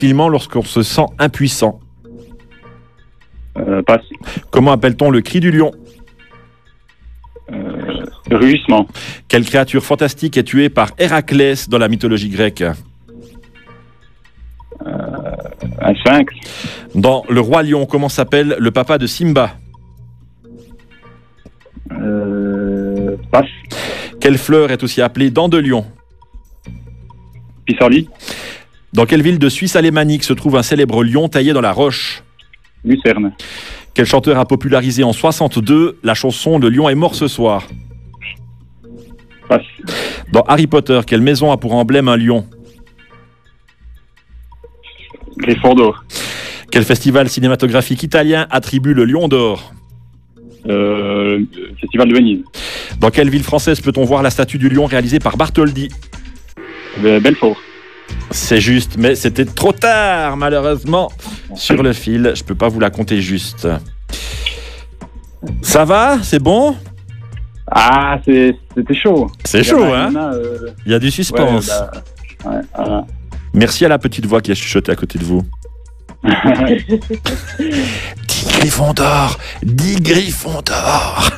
inutilement lorsqu'on se sent impuissant. Passe. Comment appelle-t-on le cri du lion? Rugissement. Quelle créature fantastique est tuée par Héraclès dans la mythologie grecque? Un sphinx. Dans Le Roi Lion, comment s'appelle le papa de Simba? Passe. Quelle fleur est aussi appelée dent de lion? Pissenlit. Dans quelle ville de Suisse alémanique se trouve un célèbre lion taillé dans la roche? Lucerne. Quel chanteur a popularisé en 62 la chanson Le lion est mort ce soir? Passe. Dans Harry Potter, quelle maison a pour emblème un lion? Gryffondor. Quel festival cinématographique italien attribue le Lion d'Or? Festival de Venise. Dans quelle ville française peut-on voir la statue du lion réalisée par Bartholdi? Belfort. C'est juste, mais c'était trop tard, malheureusement. Sur le fil, je peux pas vous la compter juste. Ça va? C'est bon? Ah, c'était chaud. C'est chaud, hein? Il y a du suspense. Ouais. Merci à la petite voix qui a chuchoté à côté de vous. 10 griffons d'or! 10 griffons d'or!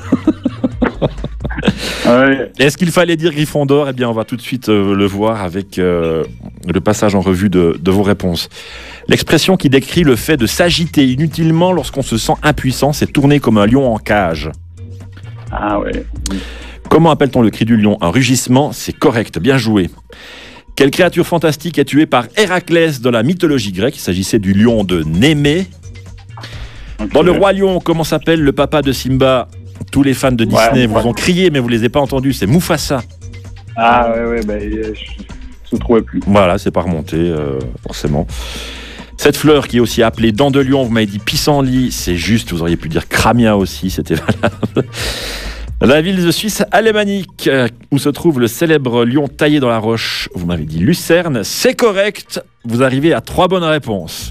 Ouais. Est-ce qu'il fallait dire griffon d'or? Eh bien, on va tout de suite le voir avec le passage en revue de vos réponses. L'expression qui décrit le fait de s'agiter inutilement lorsqu'on se sent impuissant, c'est tourner comme un lion en cage. Ah ouais. Comment appelle-t-on le cri du lion? Un rugissement, c'est correct, bien joué. Quelle créature fantastique est tuée par Héraclès dans la mythologie grecque? Il s'agissait du lion de Némée. Okay. Dans Le Roi Lion, comment s'appelle le papa de Simba? Tous les fans de Disney vous ont crié, mais vous ne les avez pas entendus. C'est Mufasa. Ah ouais, je ne trouvais plus. Voilà, c'est pas remonté, forcément. Cette fleur qui est aussi appelée dent de lion, vous m'avez dit pissenlit, c'est juste, vous auriez pu dire cramia aussi, c'était valable. La ville de Suisse alémanique, où se trouve le célèbre lion taillé dans la roche, vous m'avez dit Lucerne, c'est correct, vous arrivez à 3 bonnes réponses.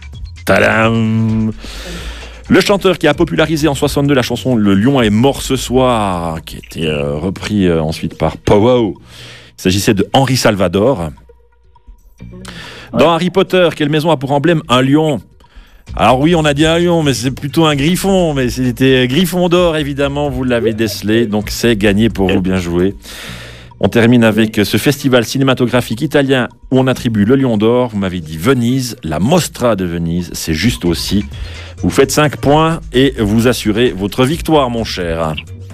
Tadam! Le chanteur qui a popularisé en 62 la chanson Le lion est mort ce soir, qui a été repris ensuite par Pow. Il s'agissait de Henri Salvador. Dans Harry Potter, quelle maison a pour emblème un lion? Alors oui, on a dit un lion, mais c'est plutôt un griffon. Mais c'était Gryffondor, évidemment, vous l'avez décelé. Donc c'est gagné pour vous, bien joué. On termine avec ce festival cinématographique italien où on attribue le Lion d'Or. Vous m'avez dit Venise, la Mostra de Venise, c'est juste aussi. Vous faites 5 points et vous assurez votre victoire, mon cher.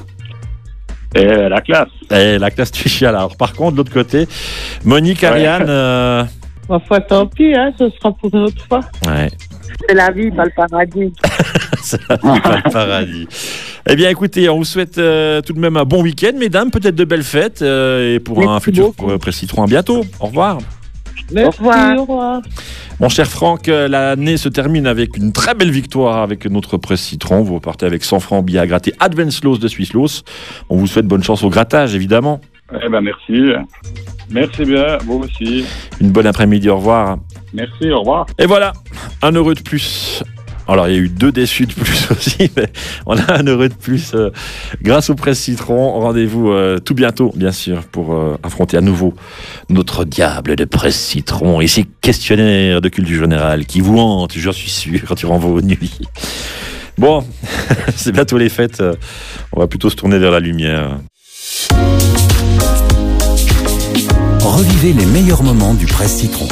Et la classe. Et la classe Tuchia. Alors, par contre, de l'autre côté, Monique, Ariane... Ma foi, tant pis, hein, ce sera pour une autre fois. Ouais. C'est la vie, pas le paradis. C'est la vie, pas le paradis. Eh bien, écoutez, on vous souhaite tout de même un bon week-end, mesdames, peut-être de belles fêtes, et pour un futur Presse Citron, à bientôt. Au revoir. Merci, au revoir. Mon cher Franck, l'année se termine avec une très belle victoire avec notre Presse Citron. Vous repartez avec 100 francs billets à gratter Adventslos de Swisslos. On vous souhaite bonne chance au grattage, évidemment. Eh ben merci. Merci bien, vous aussi. Une bonne après-midi, au revoir. Merci, au revoir. Et voilà, 1 euro de plus. Alors, il y a eu 2 déçus de plus aussi, mais on a 1 euro de plus grâce au Presse Citron. Rendez-vous tout bientôt, bien sûr, pour affronter à nouveau notre diable de Presse Citron. Et ces questionnaires de culture générale qui vous hantent, j'en suis sûr, durant vos nuits. Bon, c'est bientôt les fêtes. On va plutôt se tourner vers la lumière. Revivez les meilleurs moments du Presse Citron.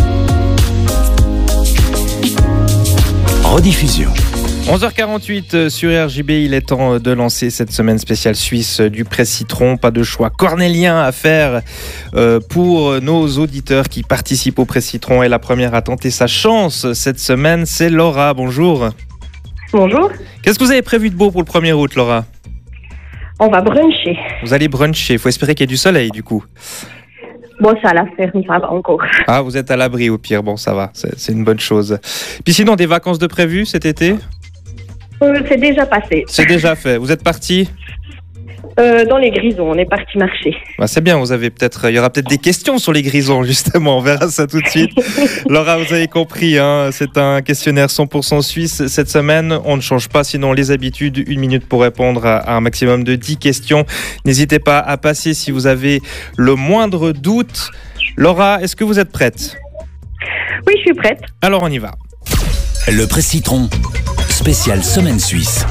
Rediffusion. 11h48 sur RJB, il est temps de lancer cette semaine spéciale suisse du Presse Citron. Pas de choix cornélien à faire pour nos auditeurs qui participent au Presse Citron. Et la première à tenter sa chance cette semaine, c'est Laura. Bonjour. Bonjour. Qu'est-ce que vous avez prévu de beau pour le 1er août, Laura? On va bruncher. Vous allez bruncher, il faut espérer qu'il y ait du soleil du coup. Bon, ça la ferme, ça va encore. Ah, vous êtes à l'abri au pire, bon ça va, c'est une bonne chose. Puis sinon, des vacances de prévues cet été? C'est déjà passé. C'est déjà fait, vous êtes parti? Dans les Grisons, on est parti marcher. Bah, c'est bien, il y aura peut-être des questions sur les Grisons justement, on verra ça tout de suite. Laura, vous avez compris, hein, c'est un questionnaire 100% suisse cette semaine. On ne change pas sinon les habitudes, 1 minute pour répondre à un maximum de 10 questions. N'hésitez pas à passer si vous avez le moindre doute. Laura, est-ce que vous êtes prête? Oui, je suis prête. Alors on y va. Le presse citron, spécial semaine suisse.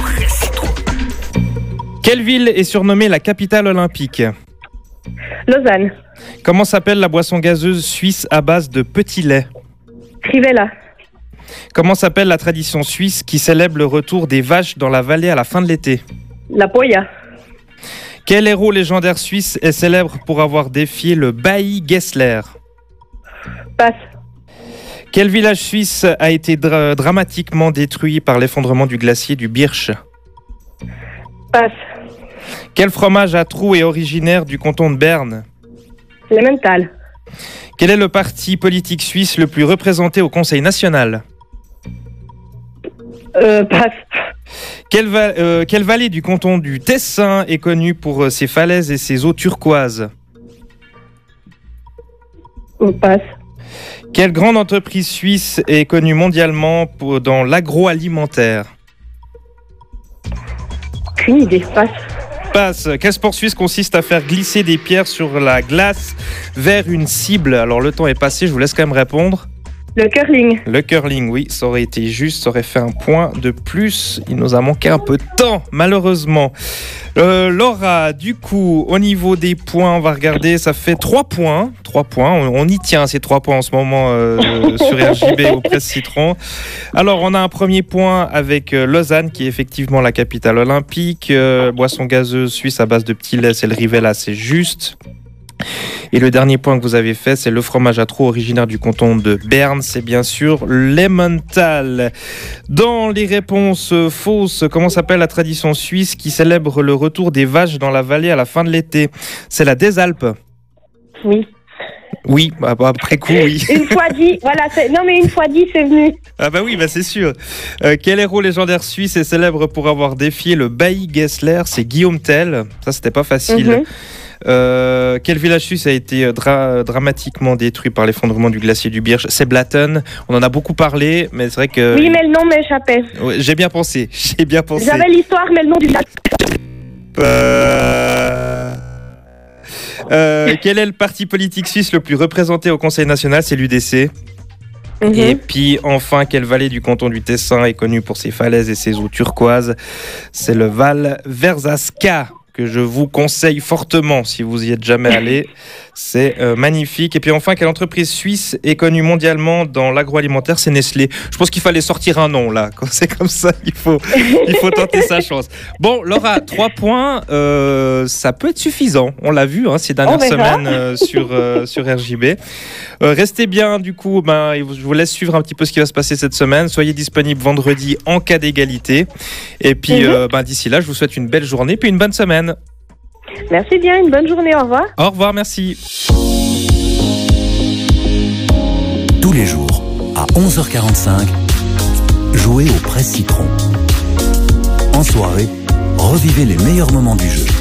Quelle ville est surnommée la capitale olympique? Lausanne. Comment s'appelle la boisson gazeuse suisse à base de petit lait? Crivella. Comment s'appelle la tradition suisse qui célèbre le retour des vaches dans la vallée à la fin de l'été? La Poya. Quel héros légendaire suisse est célèbre pour avoir défié le bailli Gessler? Passe. Quel village suisse a été dramatiquement détruit par l'effondrement du glacier du Birch? Passe. Quel fromage à trous est originaire du canton de Berne? L'Emmental. Quel est le parti politique suisse le plus représenté au Conseil national? Passe. Quelle vallée du canton du Tessin est connue pour ses falaises et ses eaux turquoises? Passe. Quelle grande entreprise suisse est connue mondialement dans l'agroalimentaire? Aucune idée. Passe. Passe. Quel sport suisse consiste à faire glisser des pierres sur la glace vers une cible? Alors le temps est passé, je vous laisse quand même répondre. Le curling. Le curling, oui, ça aurait été juste, ça aurait fait un point de plus. Il nous a manqué un peu de temps, malheureusement. Laura, du coup, au niveau des points, on va regarder, ça fait 3 points. 3 points, on y tient ces 3 points en ce moment sur RJB au Presse Citron. Alors, on a un premier point avec Lausanne, qui est effectivement la capitale olympique. Boisson gazeuse suisse à base de petit lait, c'est le Rivella, c'est juste. Et le dernier point que vous avez fait, c'est le fromage à trous originaire du canton de Berne, c'est bien sûr l'Emmental. Dans les réponses fausses, comment s'appelle la tradition suisse qui célèbre le retour des vaches dans la vallée à la fin de l'été? C'est la des Alpes. Oui. Oui, après coup, oui. Une fois dit, voilà. Non, mais une fois dit, c'est venu. Ah bah oui, bah c'est sûr. Quel héros légendaire suisse est célèbre pour avoir défié le bailli Gessler? C'est Guillaume Tell. Ça, c'était pas facile. Quel village suisse a été dramatiquement détruit par l'effondrement du glacier du Birch? C'est Blatten. On en a beaucoup parlé, mais c'est vrai que... Oui, mais le nom m'échappait. Ouais, j'ai bien pensé. J'avais l'histoire, mais le nom du village. Quel est le parti politique suisse le plus représenté au Conseil national? C'est l'UDC. Et puis enfin, quelle vallée du canton du Tessin est connue pour ses falaises et ses eaux turquoises? C'est le Val Verzasca, que je vous conseille fortement si vous y êtes jamais allé. C'est magnifique. Et puis enfin, quelle entreprise suisse est connue mondialement dans l'agroalimentaire? C'est Nestlé. Je pense qu'il fallait sortir un nom là. Quand c'est comme ça, il faut tenter sa chance. Bon, Laura, 3 points, ça peut être suffisant. On l'a vu ces dernières semaines sur RJB. Restez bien, du coup, je vous laisse suivre un petit peu ce qui va se passer cette semaine. Soyez disponibles vendredi en cas d'égalité. Et puis, d'ici là, je vous souhaite une belle journée puis une bonne semaine. Merci bien, une bonne journée, au revoir. Au revoir, merci. Tous les jours, à 11h45, jouez au Presse Citron. En soirée, revivez les meilleurs moments du jeu.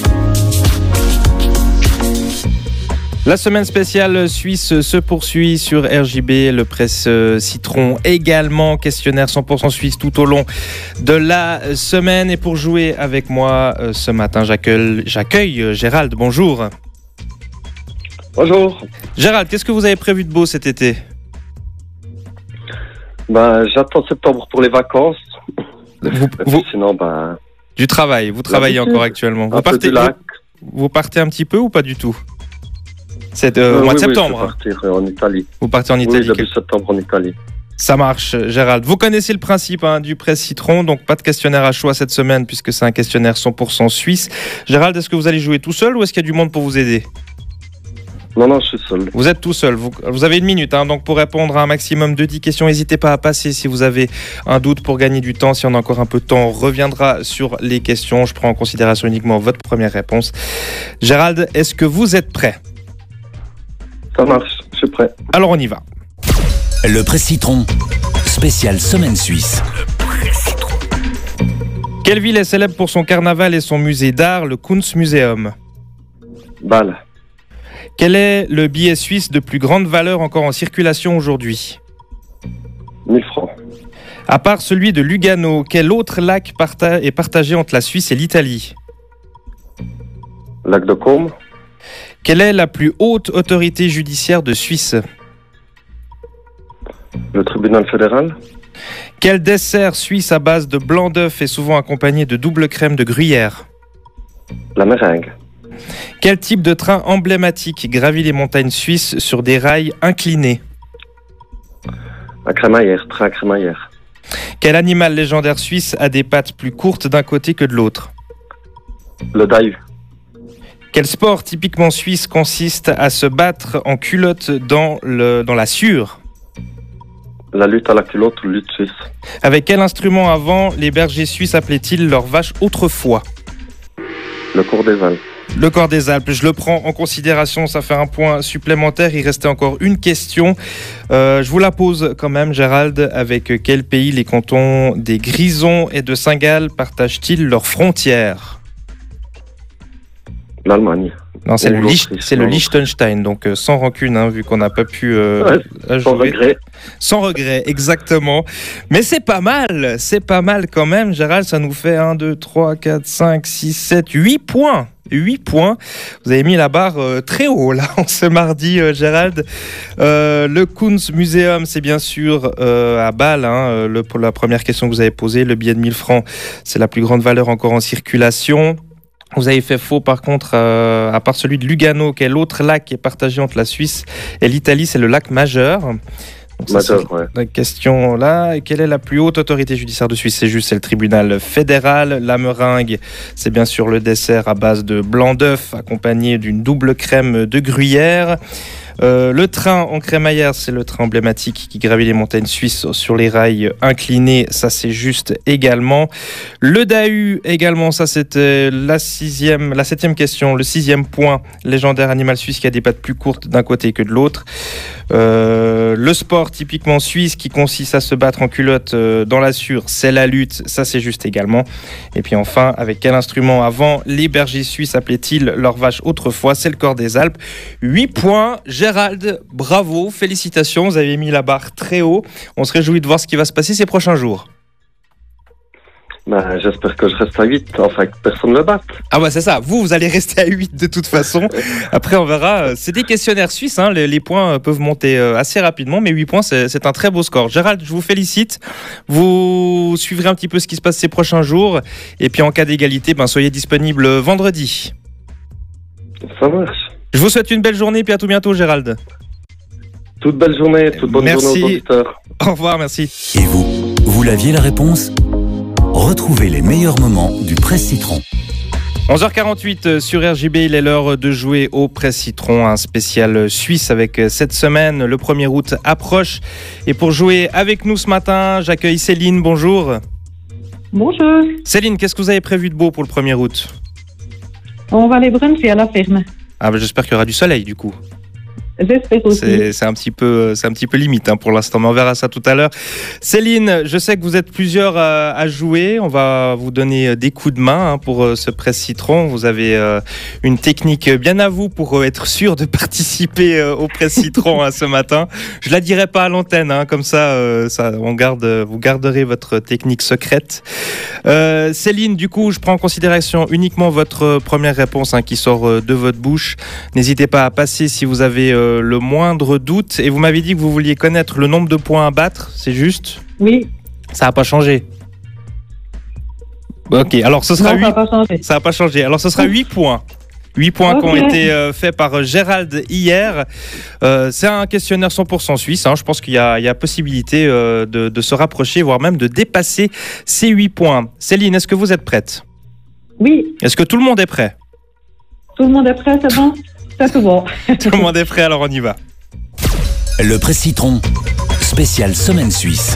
La semaine spéciale suisse se poursuit sur RJB, le Presse Citron également, questionnaire 100% suisse tout au long de la semaine. Et pour jouer avec moi ce matin, j'accueille Gérald. Bonjour. Bonjour. Gérald, qu'est-ce que vous avez prévu de beau cet été? J'attends septembre pour les vacances. Sinon, du travail, vous travaillez encore actuellement. Vous partez un petit peu ou pas du tout? C'est au mois de septembre. Je vais partir en Italie. Vous partez en Italie? Oui, début septembre en Italie. Ça marche, Gérald. Vous connaissez le principe du Presse Citron, donc pas de questionnaire à choix cette semaine puisque c'est un questionnaire 100% suisse. Gérald, est-ce que vous allez jouer tout seul ou est-ce qu'il y a du monde pour vous aider? Non, je suis seul. Vous êtes tout seul. Vous avez 1 minute, donc pour répondre à un maximum de 10 questions, n'hésitez pas à passer si vous avez un doute pour gagner du temps. Si on a encore un peu de temps, on reviendra sur les questions. Je prends en considération uniquement votre première réponse. Gérald, est-ce que vous êtes prêt? Ça marche, je suis prêt. Alors on y va. Le Presse Citron, spécial semaine suisse. Quelle ville est célèbre pour son carnaval et son musée d'art, le Kunstmuseum? Bâle. Quel est le billet suisse de plus grande valeur encore en circulation aujourd'hui? 1000 francs. À part celui de Lugano, quel autre lac est partagé entre la Suisse et l'Italie? Lac de Côme. Quelle est la plus haute autorité judiciaire de Suisse? Le tribunal fédéral. Quel dessert suisse à base de blanc d'œuf est souvent accompagné de double crème de gruyère? La meringue. Quel type de train emblématique gravit les montagnes suisses sur des rails inclinés? La crémaillère, train à crémaillère. Quel animal légendaire suisse a des pattes plus courtes d'un côté que de l'autre? Le dahu. Quel sport typiquement suisse consiste à se battre en culotte dans la sûre? La lutte à la culotte ou lutte suisse. Avec quel instrument avant les bergers suisses appelaient-ils leurs vaches autrefois? Le cours des Alpes. Le corps des Alpes, je le prends en considération, ça fait un point supplémentaire. Il restait encore une question. Je vous la pose quand même, Gérald. Avec quel pays les cantons des Grisons et de Saint-Gall partagent-ils leurs frontières? L'Allemagne. Non, c'est le Liechtenstein, donc sans rancune, hein, vu qu'on n'a pas pu jouer. Sans regret. Sans regret, exactement. Mais c'est pas mal quand même, Gérald. Ça nous fait 1, 2, 3, 4, 5, 6, 7, 8 points. 8 points. Vous avez mis la barre très haut là en ce mardi, Gérald. Le Kunstmuseum, c'est bien sûr à Bâle. Pour la première question que vous avez posée, le billet de 1000 francs, c'est la plus grande valeur encore en circulation. Vous avez fait faux par contre, à part celui de Lugano, qui est l'autre lac qui est partagé entre la Suisse et l'Italie, c'est le lac Majeur. Donc Majeur, ouais. La question là, quelle est la plus haute autorité judiciaire de Suisse? C'est le tribunal fédéral. La meringue, c'est bien sûr le dessert à base de blanc d'œuf accompagné d'une double crème de gruyère. Le train en crémaillère, c'est le train emblématique qui gravit les montagnes suisses sur les rails inclinés, ça c'est juste également. Le dahu également, ça c'était la septième question, le 6e point, légendaire animal suisse qui a des pattes plus courtes d'un côté que de l'autre. Le sport typiquement suisse qui consiste à se battre en culotte dans la sûre, c'est la lutte, ça c'est juste également. Et puis enfin, avec quel instrument avant les bergers suisses appelaient-ils leurs vaches autrefois? C'est le corps des Alpes. 8 points, Gérald, bravo, félicitations, vous avez mis la barre très haut. On se réjouit de voir ce qui va se passer ces prochains jours. J'espère que je reste à 8, enfin que personne ne me batte. Ah ouais, c'est ça, vous allez rester à 8 de toute façon. Après on verra, c'est des questionnaires suisses, hein. Les points peuvent monter assez rapidement, mais 8 points c'est un très beau score. Gérald, je vous félicite, vous suivrez un petit peu ce qui se passe ces prochains jours, et puis en cas d'égalité, soyez disponible vendredi. Ça marche. Je vous souhaite une belle journée, puis à tout bientôt, Gérald. Toute belle journée, toute bonne journée aux auditeurs. Au revoir, merci. Et vous l'aviez la réponse? Retrouvez les meilleurs moments du Presse Citron. 11h48 sur RJB, il est l'heure de jouer au Presse Citron, un spécial suisse avec cette semaine. Le 1er août approche. Et pour jouer avec nous ce matin, j'accueille Céline, bonjour. Bonjour. Céline, qu'est-ce que vous avez prévu de beau pour le 1er août? On va aller bruncher à la ferme. Ah, j'espère qu'il y aura du soleil du coup. J'espère aussi. C'est un petit peu limite pour l'instant, mais on verra ça tout à l'heure. Céline, je sais que vous êtes plusieurs à jouer. On va vous donner des coups de main pour ce Presse Citron. Vous avez une technique bien à vous pour être sûr de participer au Presse Citron ce matin. Je la dirai pas à l'antenne, comme ça, vous garderez votre technique secrète. Céline, du coup, je prends en considération uniquement votre première réponse qui sort de votre bouche. N'hésitez pas à passer si vous avez le moindre doute. Et vous m'avez dit que vous vouliez connaître le nombre de points à battre, c'est juste? Oui. Ça n'a pas changé? Ok, alors ce sera 8. Ça n'a pas changé. Alors ce sera 8 points. 8 points qui ont été faits par Gérald hier. C'est un questionnaire 100% suisse. Je pense qu'il y a possibilité de se rapprocher, voire même de dépasser ces 8 points. Céline, est-ce que vous êtes prête? Oui. Est-ce que tout le monde est prêt? Tout le monde est prêt, c'est bon? C'est bon. Tout le monde est prêt, alors on y va. Le Presse Citron, spécial Semaine Suisse.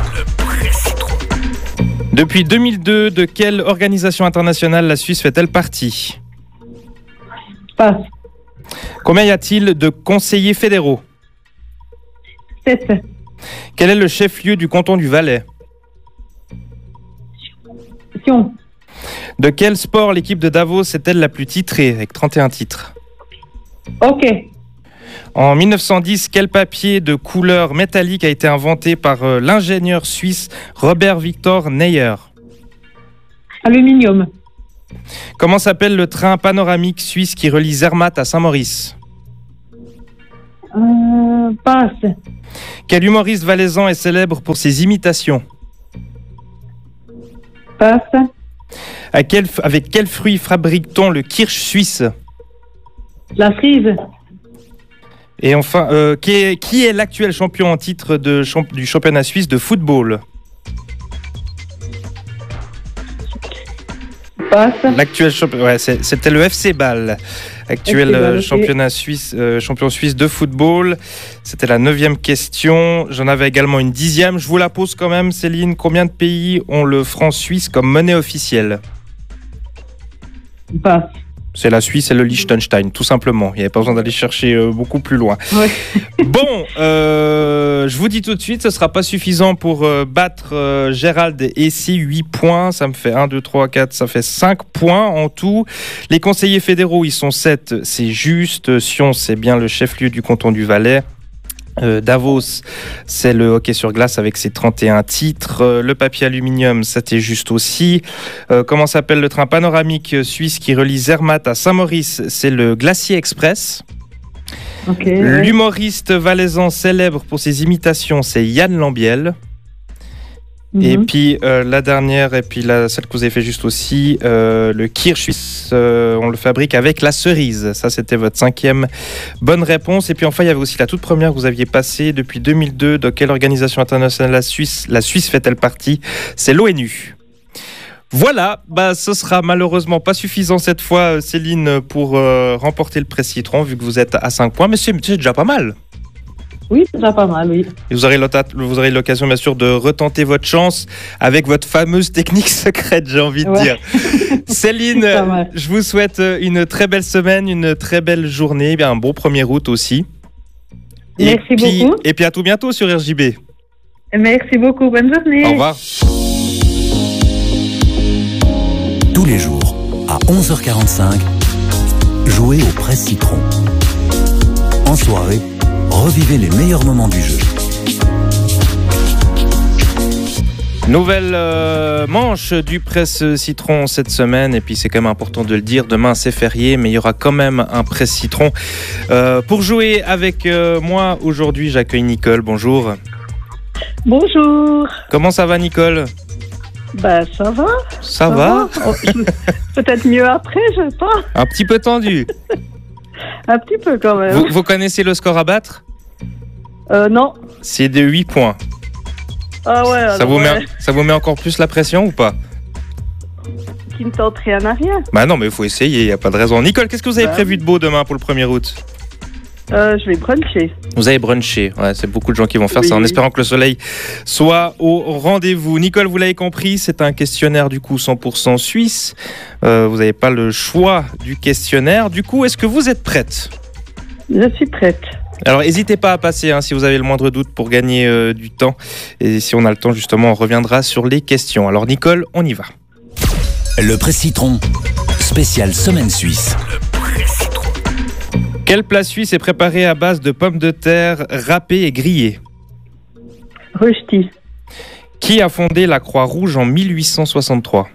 Depuis 2002, de quelle organisation internationale la Suisse fait-elle partie? Passe. Combien y a-t-il de conseillers fédéraux? 7. Quel est le chef-lieu du canton du Valais? Sion. De quel sport l'équipe de Davos est-elle la plus titrée, avec 31 titres? Ok. En 1910, quel papier de couleur métallique a été inventé par l'ingénieur suisse Robert Victor Neyer? Aluminium. Comment s'appelle le train panoramique suisse qui relie Zermatt à Saint-Maurice? Passe. Quel humoriste valaisan est célèbre pour ses imitations? Passe. Avec quel fruit fabrique-t-on le kirsch suisse? La frise. Et enfin, qui est l'actuel champion en titre du championnat suisse de football? Passe. L'actuel champion, c'était le FC Bâle, actuel championnat suisse, champion suisse de football. C'était la 9e question. J'en avais également une 10e. Je vous la pose quand même, Céline. Combien de pays ont le franc suisse comme monnaie officielle? Passe. C'est la Suisse et le Liechtenstein, tout simplement. Il n'y avait pas besoin d'aller chercher beaucoup plus loin. Ouais. Bon, je vous dis tout de suite, ce ne sera pas suffisant pour battre Gérald et ses 8 points. Ça me fait 1, 2, 3, 4, ça fait 5 points en tout. Les conseillers fédéraux, ils sont 7, c'est juste. Sion, c'est bien le chef-lieu du canton du Valais. Davos, c'est le hockey sur glace avec ses 31 titres. Le papier aluminium, c'était juste aussi. Comment s'appelle le train panoramique suisse qui relie Zermatt à Saint-Maurice? C'est le Glacier Express. Okay, L'humoriste valaisan célèbre pour ses imitations, c'est Yann Lambiel. Et puis la dernière, et puis celle que vous avez fait juste aussi, le kirsch suisse, on le fabrique avec la cerise. Ça, c'était votre 5e bonne réponse. Et puis enfin, il y avait aussi la toute première que vous aviez passée depuis 2002. De quelle organisation internationale la Suisse fait-elle partie? C'est l'ONU. Voilà, ce sera malheureusement pas suffisant cette fois, Céline, pour remporter le prix Citron, vu que vous êtes à 5 points. Mais c'est déjà pas mal. Oui, c'est déjà pas mal, oui. Et vous aurez l'occasion, bien sûr, de retenter votre chance avec votre fameuse technique secrète, j'ai envie de dire. Céline, je vous souhaite une très belle semaine, une très belle journée, bien un bon 1er août aussi. Merci beaucoup. Et puis à tout bientôt sur RJB. Merci beaucoup, bonne journée. Au revoir. Tous les jours, à 11h45, jouez au Presse Citron. En soirée, revivez les meilleurs moments du jeu. Nouvelle manche du Presse Citron cette semaine. Et puis c'est quand même important de le dire, demain c'est férié, mais il y aura quand même un Presse Citron. Pour jouer avec moi aujourd'hui, j'accueille Nicole. Bonjour. Bonjour. Comment ça va, Nicole? Ça va. Ça va. Peut-être mieux après, je sais pas. Un petit peu tendu. Un petit peu quand même. Vous connaissez le score à battre? Non. C'est de 8 points. Ah ouais. Ça vous met encore plus la pression ou pas? Qui ne tente rien à rien. Non, mais il faut essayer, il n'y a pas de raison. Nicole, qu'est-ce que vous avez prévu de beau demain pour le 1er août? Je vais bruncher. Vous allez bruncher, c'est beaucoup de gens qui vont faire ça en espérant que le soleil soit au rendez-vous. Nicole, vous l'avez compris, c'est un questionnaire du coup 100% suisse. Vous n'avez pas le choix du questionnaire. Du coup, est-ce que vous êtes prête? Je suis prête. Alors, n'hésitez pas à passer si vous avez le moindre doute pour gagner du temps. Et si on a le temps, justement, on reviendra sur les questions. Alors, Nicole, on y va. Le Presse Citron, spécial Semaine Suisse. Quel plat suisse est préparé à base de pommes de terre râpées et grillées? Rösti. Qui a fondé la Croix-Rouge en 1863?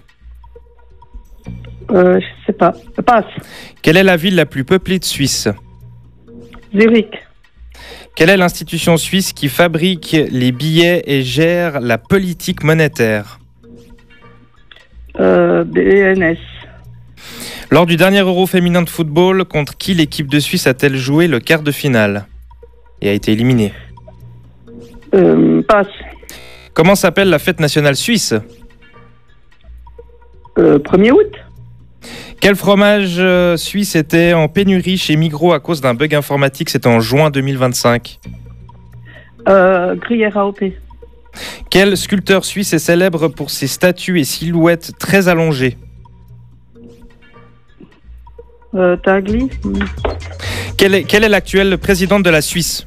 Je sais pas. Passe. Quelle est la ville la plus peuplée de Suisse? Zurich. Quelle est l'institution suisse qui fabrique les billets et gère la politique monétaire? BNS. Lors du dernier Euro féminin de football, contre qui l'équipe de Suisse a-t-elle joué le quart de finale et a été éliminée? Passe. Comment s'appelle la fête nationale suisse? 1er août. Quel fromage suisse était en pénurie chez Migros à cause d'un bug informatique? C'était en juin 2025. Gruyère AOP. Quel sculpteur suisse est célèbre pour ses statues et silhouettes très allongées? Tagli. Quelle est l'actuelle présidente de la Suisse?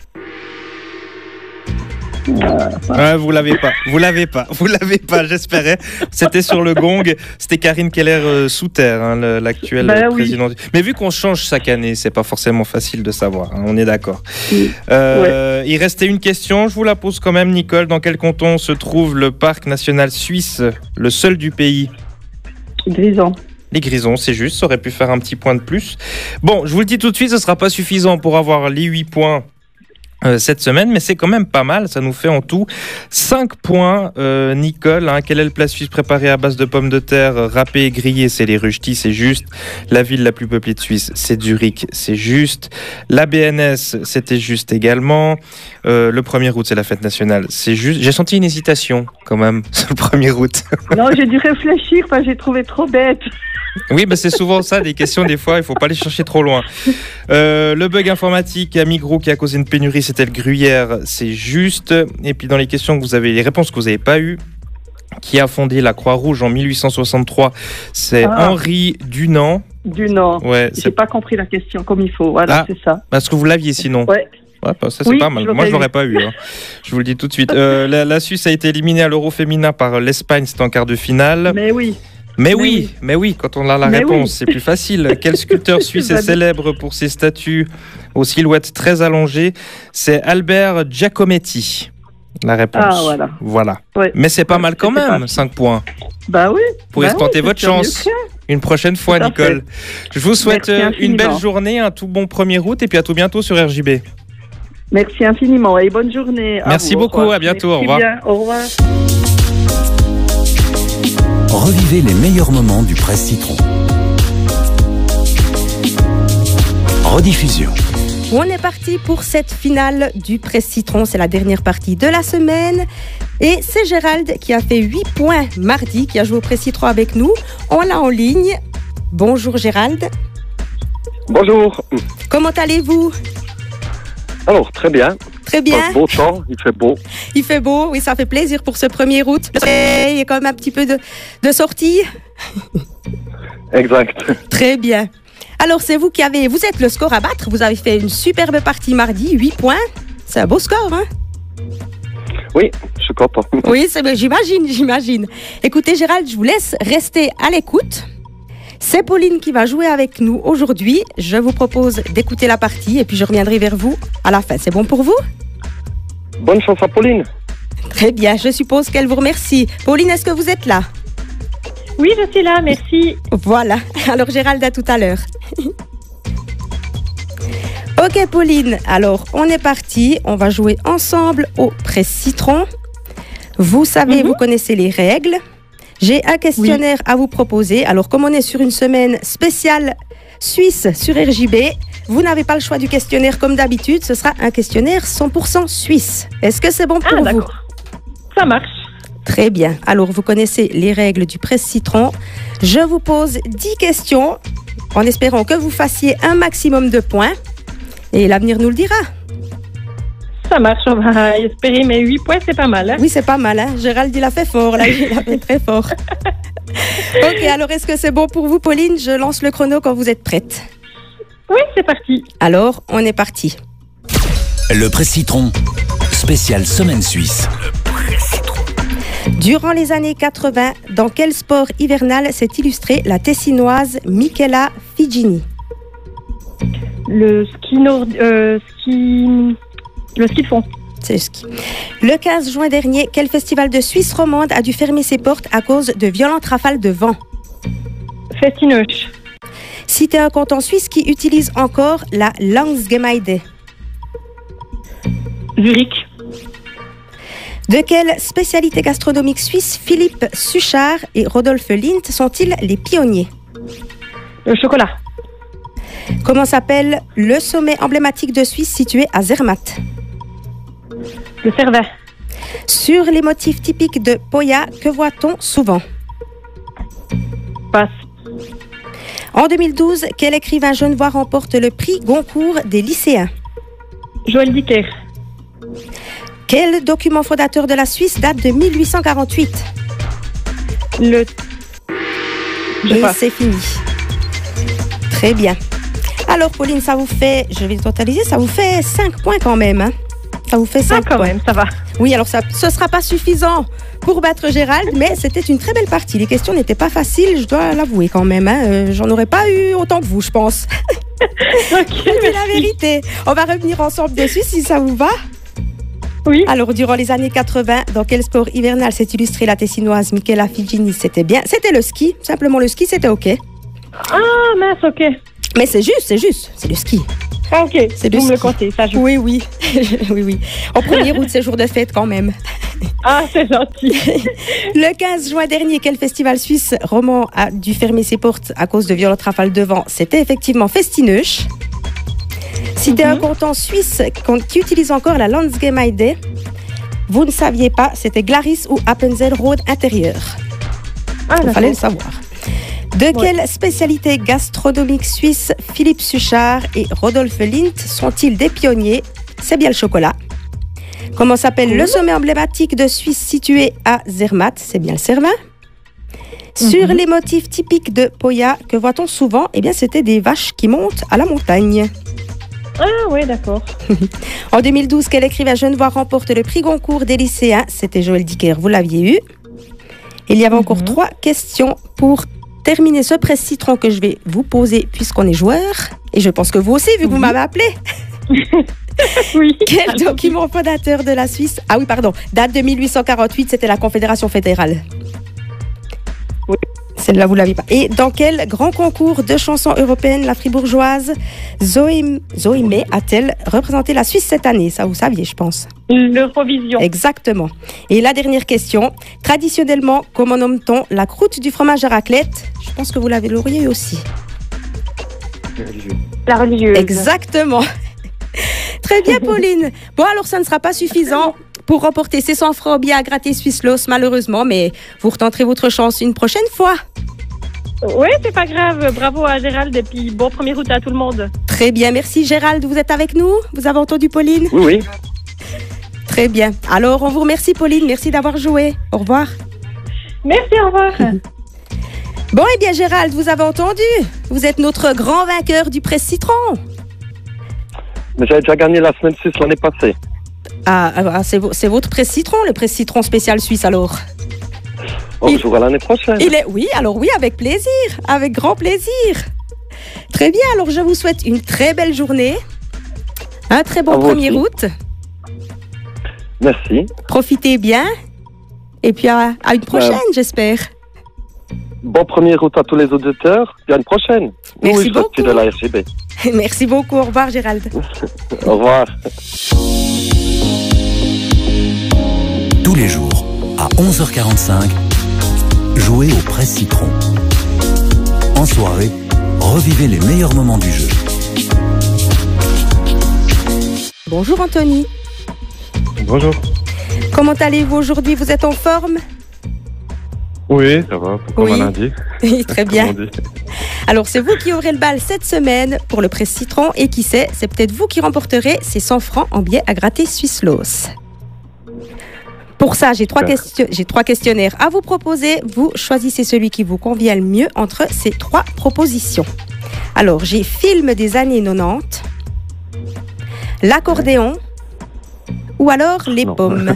Vous l'avez pas, j'espérais. C'était sur le gong, c'était Karine Keller-Souter, l'actuelle présidente. Mais vu qu'on change chaque année, c'est pas forcément facile de savoir, on est d'accord. Il restait une question, je vous la pose quand même, Nicole. Dans quel canton se trouve le parc national suisse, le seul du pays? Grisons. Les Grisons, c'est juste, ça aurait pu faire un petit point de plus. Bon, je vous le dis tout de suite, ce sera pas suffisant pour avoir les 8 points cette semaine, mais c'est quand même pas mal. Ça nous fait en tout 5 points. Nicole, quel est le plat suisse préparé à base de pommes de terre râpées et grillées? C'est les rösti, c'est juste. La ville la plus peuplée de Suisse, c'est Zurich, c'est juste. La BNS, c'était juste également. Le 1er août, c'est la fête nationale, c'est juste. J'ai senti une hésitation quand même sur le 1er août. Non, j'ai dû réfléchir, j'ai trouvé trop bête. Oui, c'est souvent ça, des questions, des fois, il ne faut pas les chercher trop loin. Le bug informatique à Migros qui a causé une pénurie, c'était le gruyère, c'est juste. Et puis dans les questions que vous avez, les réponses que vous n'avez pas eues, qui a fondé la Croix-Rouge en 1863, c'est Henri Dunant. Dunant. Ouais, j'ai pas compris la question comme il faut, voilà, c'est ça. Parce que vous l'aviez sinon. Ouais. Ouais, ça c'est pas mal. Moi, je l'aurais pas eu. Je vous le dis tout de suite. La Suisse a été éliminée à l'Euro féminin par l'Espagne, c'était en quart de finale. Mais oui, quand on a la réponse, c'est plus facile. Quel sculpteur suisse est célèbre pour ses statues aux silhouettes très allongées? C'est Albert Giacometti. La réponse. Voilà. Ouais. Mais c'est pas mal quand même, 5 points. Bah oui. Vous pourrez tenter votre chance une prochaine fois, Nicole. Je vous souhaite une belle journée, un tout bon 1er août et puis à tout bientôt sur RJB. Merci infiniment et bonne journée. Merci beaucoup, à bientôt, au revoir. Au revoir. Revivez les meilleurs moments du Presse Citron. Rediffusion. On est parti pour cette finale du Presse Citron. C'est la dernière partie de la semaine. Et c'est Gérald qui a fait 8 points mardi, qui a joué au Presse Citron avec nous. On l'a en ligne. Bonjour Gérald. Bonjour. Comment allez-vous? Alors, très bien. Très bien. Beau temps, il fait beau. Il fait beau, oui, ça fait plaisir pour ce 1er août. Il y a quand même un petit peu de sortie. Exact. Très bien. Alors, c'est vous qui avez... Vous êtes le score à battre. Vous avez fait une superbe partie mardi, 8 points. C'est un beau score, hein? Oui, je suis content. Oui, j'imagine. Écoutez, Gérald, je vous laisse rester à l'écoute. C'est Pauline qui va jouer avec nous aujourd'hui. Je vous propose d'écouter la partie et puis je reviendrai vers vous à la fin. C'est bon pour vous? Bonne chance à Pauline. Très bien, je suppose qu'elle vous remercie. Pauline, est-ce que vous êtes là? Oui, je suis là, merci. Voilà, alors Gérald, à tout à l'heure. Ok Pauline, alors on est parti. On va jouer ensemble au Presse Citron. Vous savez, vous connaissez les règles. J'ai un questionnaire à vous proposer. Alors, comme on est sur une semaine spéciale suisse sur RJB, vous n'avez pas le choix du questionnaire comme d'habitude. Ce sera un questionnaire 100% suisse. Est-ce que c'est bon pour vous? D'accord. Ça marche. Très bien. Alors, vous connaissez les règles du Presse Citron. Je vous pose 10 questions en espérant que vous fassiez un maximum de points. Et l'avenir nous le dira. Ça marche, on va espérer, mais 8 points, c'est pas mal. Hein? Oui, c'est pas mal. Hein? Gérald, il a fait fort, là. Il a fait très fort. Ok, alors est-ce que c'est bon pour vous, Pauline? Je lance le chrono quand vous êtes prête. Oui, c'est parti. Alors, on est parti. Le Presse Citron, spécial Semaine Suisse. Durant les années 80, dans quel sport hivernal s'est illustrée la Tessinoise Michela Figini? Le ski de fond. C'est le ski. Le 15 juin dernier, quel festival de Suisse romande a dû fermer ses portes à cause de violentes rafales de vent? Festinoche. Citez un canton suisse qui utilise encore la Langsgemeinde. Zurich. De quelle spécialité gastronomique suisse Philippe Suchard et Rodolphe Lindt sont-ils les pionniers? Le chocolat. Comment s'appelle le sommet emblématique de Suisse situé à Zermatt? Le Cervin. Sur les motifs typiques de Poya, que voit-on souvent? Passe. En 2012, quel écrivain genevois remporte le prix Goncourt des lycéens? Joël Dicker. Quel document fondateur de la Suisse date de 1848? Et c'est fini. Très bien. Alors, Pauline, ça vous fait, je vais totaliser, ça vous fait 5 points quand même. Hein? Ça vous fait 5 points. Quand même, ça va. Oui, alors ce ne sera pas suffisant pour battre Gérald, mais c'était une très belle partie. Les questions n'étaient pas faciles, je dois l'avouer quand même. Hein. J'en aurais pas eu autant que vous, je pense. Okay, c'est la vérité. On va revenir ensemble dessus, si ça vous va. Oui. Alors, durant les années 80, dans quel sport hivernal s'est illustrée la Tessinoise Michela Figini? C'était bien. C'était le ski. Simplement le ski, c'était OK. Ah, mince, OK. Mais c'est juste. C'est le ski. Ah, ok, C'est le vous me le ski. comptez, ça joue. Oui, oui. Oui, oui. En 1er août, c'est jour de fête quand même. Ah, c'est gentil. Le 15 juin dernier, quel festival suisse roman a dû fermer ses portes à cause de violentes rafales de vent? C'était effectivement Festineuch. Citez un canton suisse qui utilise encore la Landsgemeinde. Vous ne saviez pas, c'était Glaris ou Appenzell-Rhodes intérieur. Ah, Il d'accord. fallait le savoir. De quelle spécialité gastronomique suisse Philippe Suchard et Rodolphe Lindt sont-ils des pionniers? C'est bien le chocolat. Comment s'appelle le sommet emblématique de Suisse situé à Zermatt? C'est bien le Cervin. Sur les motifs typiques de Poya, que voit-on souvent? Eh bien, c'était des vaches qui montent à la montagne. Ah, oui, d'accord. En 2012, quel écrivain genevois remporte le prix Goncourt des lycéens? C'était Joël Dicker, vous l'aviez eu. Il y avait encore 3 questions pour terminer ce presse citron que je vais vous poser puisqu'on est joueurs. Et je pense que vous aussi, vu que vous m'avez appelé. Oui. Quel document fondateur de la Suisse? Ah oui, pardon. Date de 1848, c'était la Confédération fédérale. Oui. Celle-là, vous ne l'avez pas. Et dans quel grand concours de chansons européennes la fribourgeoise Zoé a-t-elle représenté la Suisse cette année? Ça, vous saviez, je pense. L'Eurovision. Exactement. Et la dernière question. Traditionnellement, comment nomme-t-on la croûte du fromage à raclette? Je pense que vous l'auriez eu aussi. La religieuse. Exactement. Très bien, Pauline. Bon, alors ça ne sera pas suffisant pour remporter ces 100 francs bien à gratter Suisse Loss, malheureusement, mais vous retenterez votre chance une prochaine fois. Oui, c'est pas grave. Bravo à Gérald et puis bon 1er août à tout le monde. Très bien, merci Gérald. Vous êtes avec nous? Vous avez entendu Pauline? Oui, oui. Très bien. Alors, on vous remercie, Pauline. Merci d'avoir joué. Au revoir. Merci, au revoir. Bon, eh bien, Gérald, vous avez entendu. Vous êtes notre grand vainqueur du presse citron. Mais j'avais déjà gagné la semaine suisse l'année passée. Ah, c'est votre presse citron, le presse citron spécial suisse, alors. On jouera l'année prochaine. Oui, alors oui, avec plaisir, avec grand plaisir. Très bien, alors je vous souhaite une très belle journée, un très bon À vous 1er aussi. août. Merci. Profitez bien, et puis à une prochaine, j'espère. Bon 1er août à tous les auditeurs. Et à une prochaine. Merci Oui, je beaucoup. suis de la RGB. Merci beaucoup, au revoir Gérald. Au revoir. Tous les jours, à 11h45, jouez au Presse Citron. En soirée, revivez les meilleurs moments du jeu. Bonjour Anthony, Bonjour. comment allez-vous aujourd'hui? Vous êtes en forme? Oui, ça va. Pour Oui. un lundi. Oui, très bien. Comme on dit. Alors, c'est vous qui aurez le bal cette semaine pour le Presse Citron. Et qui sait, c'est peut-être vous qui remporterez ces 100 francs en billets à gratter Suisse Loss. Pour ça, j'ai trois questionnaires à vous proposer. Vous choisissez celui qui vous convient le mieux entre ces 3 propositions. Alors, j'ai film des années 90, l'accordéon ou alors les Non. pommes.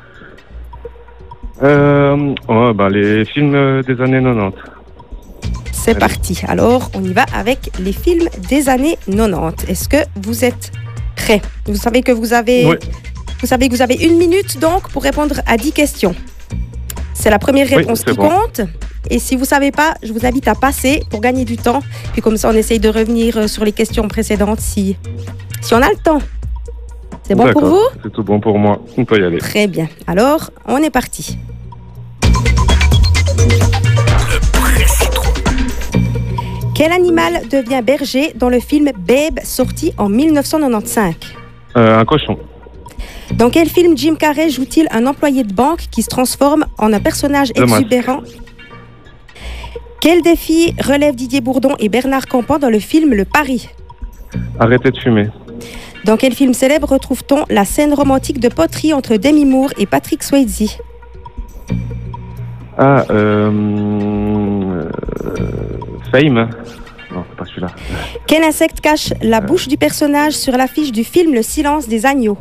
Les films des années 90. C'est parti. Alors, on y va avec les films des années 90. Est-ce que vous êtes prêts? Vous savez que vous avez... Oui. Vous savez que vous avez 1 minute donc pour répondre à 10 questions. C'est la première Oui, réponse c'est qui bon. compte. Et si vous ne savez pas, je vous invite à passer pour gagner du temps. Puis comme ça, on essaye de revenir sur les questions précédentes si on a le temps. C'est bon pour D'accord, vous? C'est tout bon pour moi. On peut y aller. Très bien. Alors, on est parti. Quel animal devient berger dans le film Babe, sorti en 1995? Un cochon. Dans quel film Jim Carrey joue-t-il un employé de banque qui se transforme en un personnage Le Masque. exubérant? Quel défi relèvent Didier Bourdon et Bernard Campan dans le film Le Pari? Arrêtez de fumer. Dans quel film célèbre retrouve-t-on la scène romantique de poterie entre Demi Moore et Patrick Swayze? Fame. Non, c'est pas celui-là. Quel insecte cache la bouche du personnage sur l'affiche du film Le Silence des agneaux?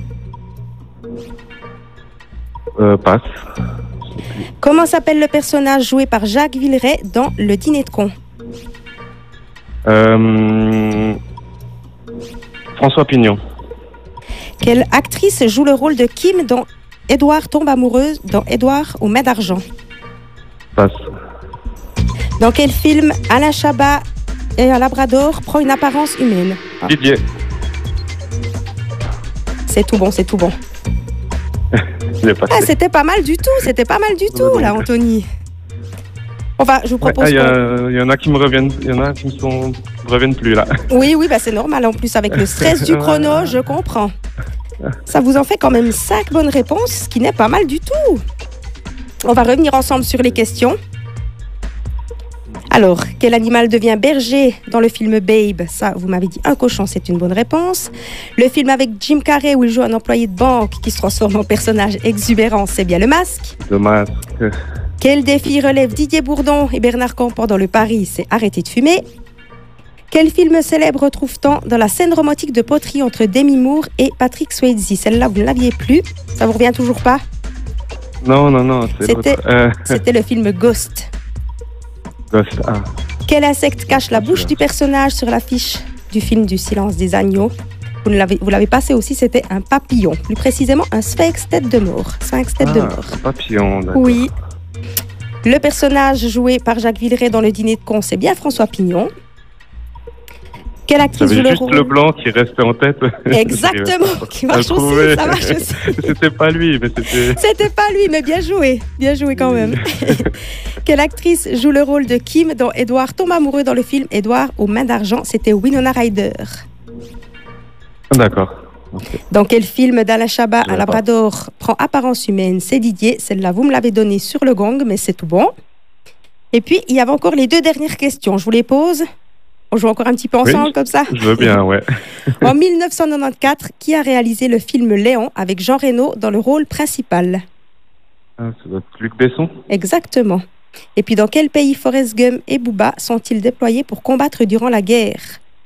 Passe. Comment s'appelle le personnage joué par Jacques Villeray dans Le Dîner de con? François Pignon. Quelle actrice joue le rôle de Kim dans Édouard tombe amoureuse dans Édouard aux mains d'argent? Passe. Dans quel film Alain Chabat et un labrador prend une apparence humaine? Didier. C'est tout bon, c'est tout bon. Il est passé. Ah, c'était pas mal du tout, là, Anthony. Enfin, je vous propose... Il y en a qui me reviennent, il y en a qui me reviennent plus, là. Oui, bah c'est normal. En plus, avec le stress du chrono, je comprends. Ça vous en fait quand même 5 bonnes réponses, ce qui n'est pas mal du tout. On va revenir ensemble sur les questions. Alors, quel animal devient berger dans le film Babe? Ça, vous m'avez dit un cochon, c'est une bonne réponse. Le film avec Jim Carrey où il joue un employé de banque qui se transforme en personnage exubérant, c'est bien Le Masque. Le Masque. Quel défi relève Didier Bourdon et Bernard Campan dans Le Paris? C'est Arrêter de fumer. Quel film célèbre retrouve-t-on dans la scène romantique de poterie entre Demi Moore et Patrick Swayze? Celle-là, vous ne l'aviez plus. Ça vous revient toujours pas? Non. C'était le film Ghost. Ghost, ah. Quel insecte cache la bouche du personnage sur l'affiche du film du Silence des agneaux? Vous l'avez passé aussi, c'était un papillon. Plus précisément, un sphinx tête de mort. Un papillon, d'accord. Oui. Le personnage joué par Jacques Villeray dans Le Dîner de con, c'est bien François Pignon. Quelle actrice joue le rôle? Juste le blanc qui restait en tête. Exactement, qui marche aussi, ça marche aussi. C'était pas lui, mais c'était... C'était pas lui, mais bien joué quand même. Quelle actrice joue le rôle de Kim dans Edouard tombe amoureux dans le film Edouard aux mains d'argent? C'était Winona Ryder. D'accord. Okay. Dans quel film d'Alain Chabat, un labrador prend apparence humaine? C'est Didier. Celle-là, vous me l'avez donnée sur le gong, mais c'est tout bon. Et puis, il y avait encore les 2 dernières questions. Je vous les pose. On joue encore un petit peu ensemble, comme ça? Je veux bien, ouais. En 1994, qui a réalisé le film Léon avec Jean Reno dans le rôle principal? Ça doit être Luc Besson. Exactement. Et puis, dans quel pays Forrest Gump et Booba sont-ils déployés pour combattre durant la guerre?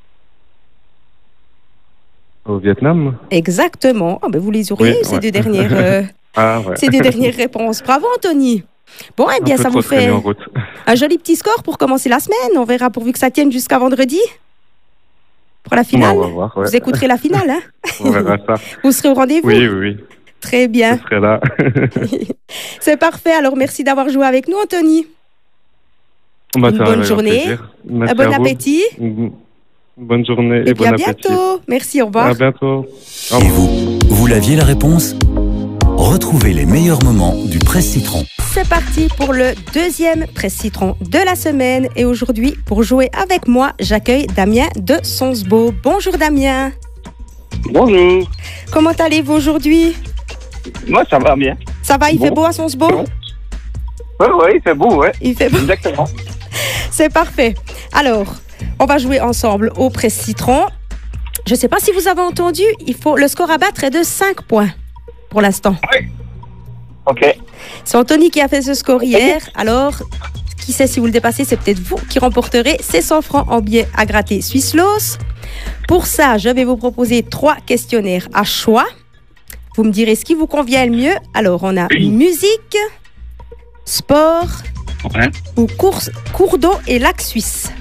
Au Vietnam. Exactement. Oh, ben vous les auriez eu, ces 2 dernières, ces 2 dernières réponses. Bravo, Anthony. Bon, eh bien, ça vous fait un joli petit score pour commencer la semaine. On verra pourvu que ça tienne jusqu'à vendredi. Pour la finale. On va voir, ouais. Vous écouterez la finale, hein? On verra ça. Vous serez au rendez-vous? Oui. Très bien. Je serai là. C'est parfait. Alors, merci d'avoir joué avec nous, Anthony. Une bonne journée. Un bon appétit. Bonne journée et bon appétit. À bientôt. Merci, au revoir. À bientôt. Et vous l'aviez la réponse? Retrouvez les meilleurs moments du Presse Citron. C'est parti pour le 2e Presse Citron de la semaine. Et aujourd'hui, pour jouer avec moi, j'accueille Damien de Sonsbeau. Bonjour Damien. Bonjour. Comment allez-vous aujourd'hui? Moi, ça va bien. Ça va, il fait beau à Sonsbeau? Oui, il fait beau, ouais. Il fait beau. Exactement. C'est parfait. Alors, on va jouer ensemble au Presse Citron. Je ne sais pas si vous avez entendu, le score à battre est de 5 points pour l'instant. Oui. Ok. C'est Anthony qui a fait ce score hier. Alors, qui sait si vous le dépassez, c'est peut-être vous qui remporterez ces 100 francs en billets à gratter Swisslos. Pour ça, je vais vous proposer 3 questionnaires à choix. Vous me direz ce qui vous convient le mieux. Alors, on a musique, sport ou cours d'eau et lac suisse.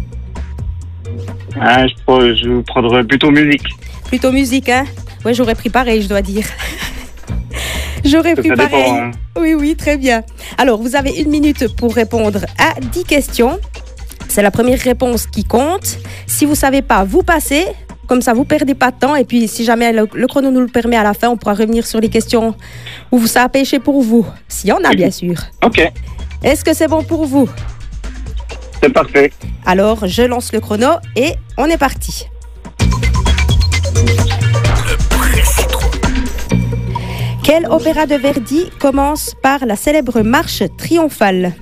Je prendrais plutôt musique. Plutôt musique, hein? Oui, j'aurais pris pareil, je dois dire. J'aurais pris pareil. Dépend, hein. Oui, très bien. Alors, vous avez 1 minute pour répondre à 10 questions. C'est la première réponse qui compte. Si vous ne savez pas, vous passez. Comme ça, vous ne perdez pas de temps. Et puis, si jamais le chrono nous le permet à la fin, on pourra revenir sur les questions où ça a pêché pour vous. S'il y en a, bien sûr. OK. Est-ce que c'est bon pour vous? C'est parfait. Alors, je lance le chrono et on est parti. Quel opéra de Verdi commence par la célèbre marche triomphale?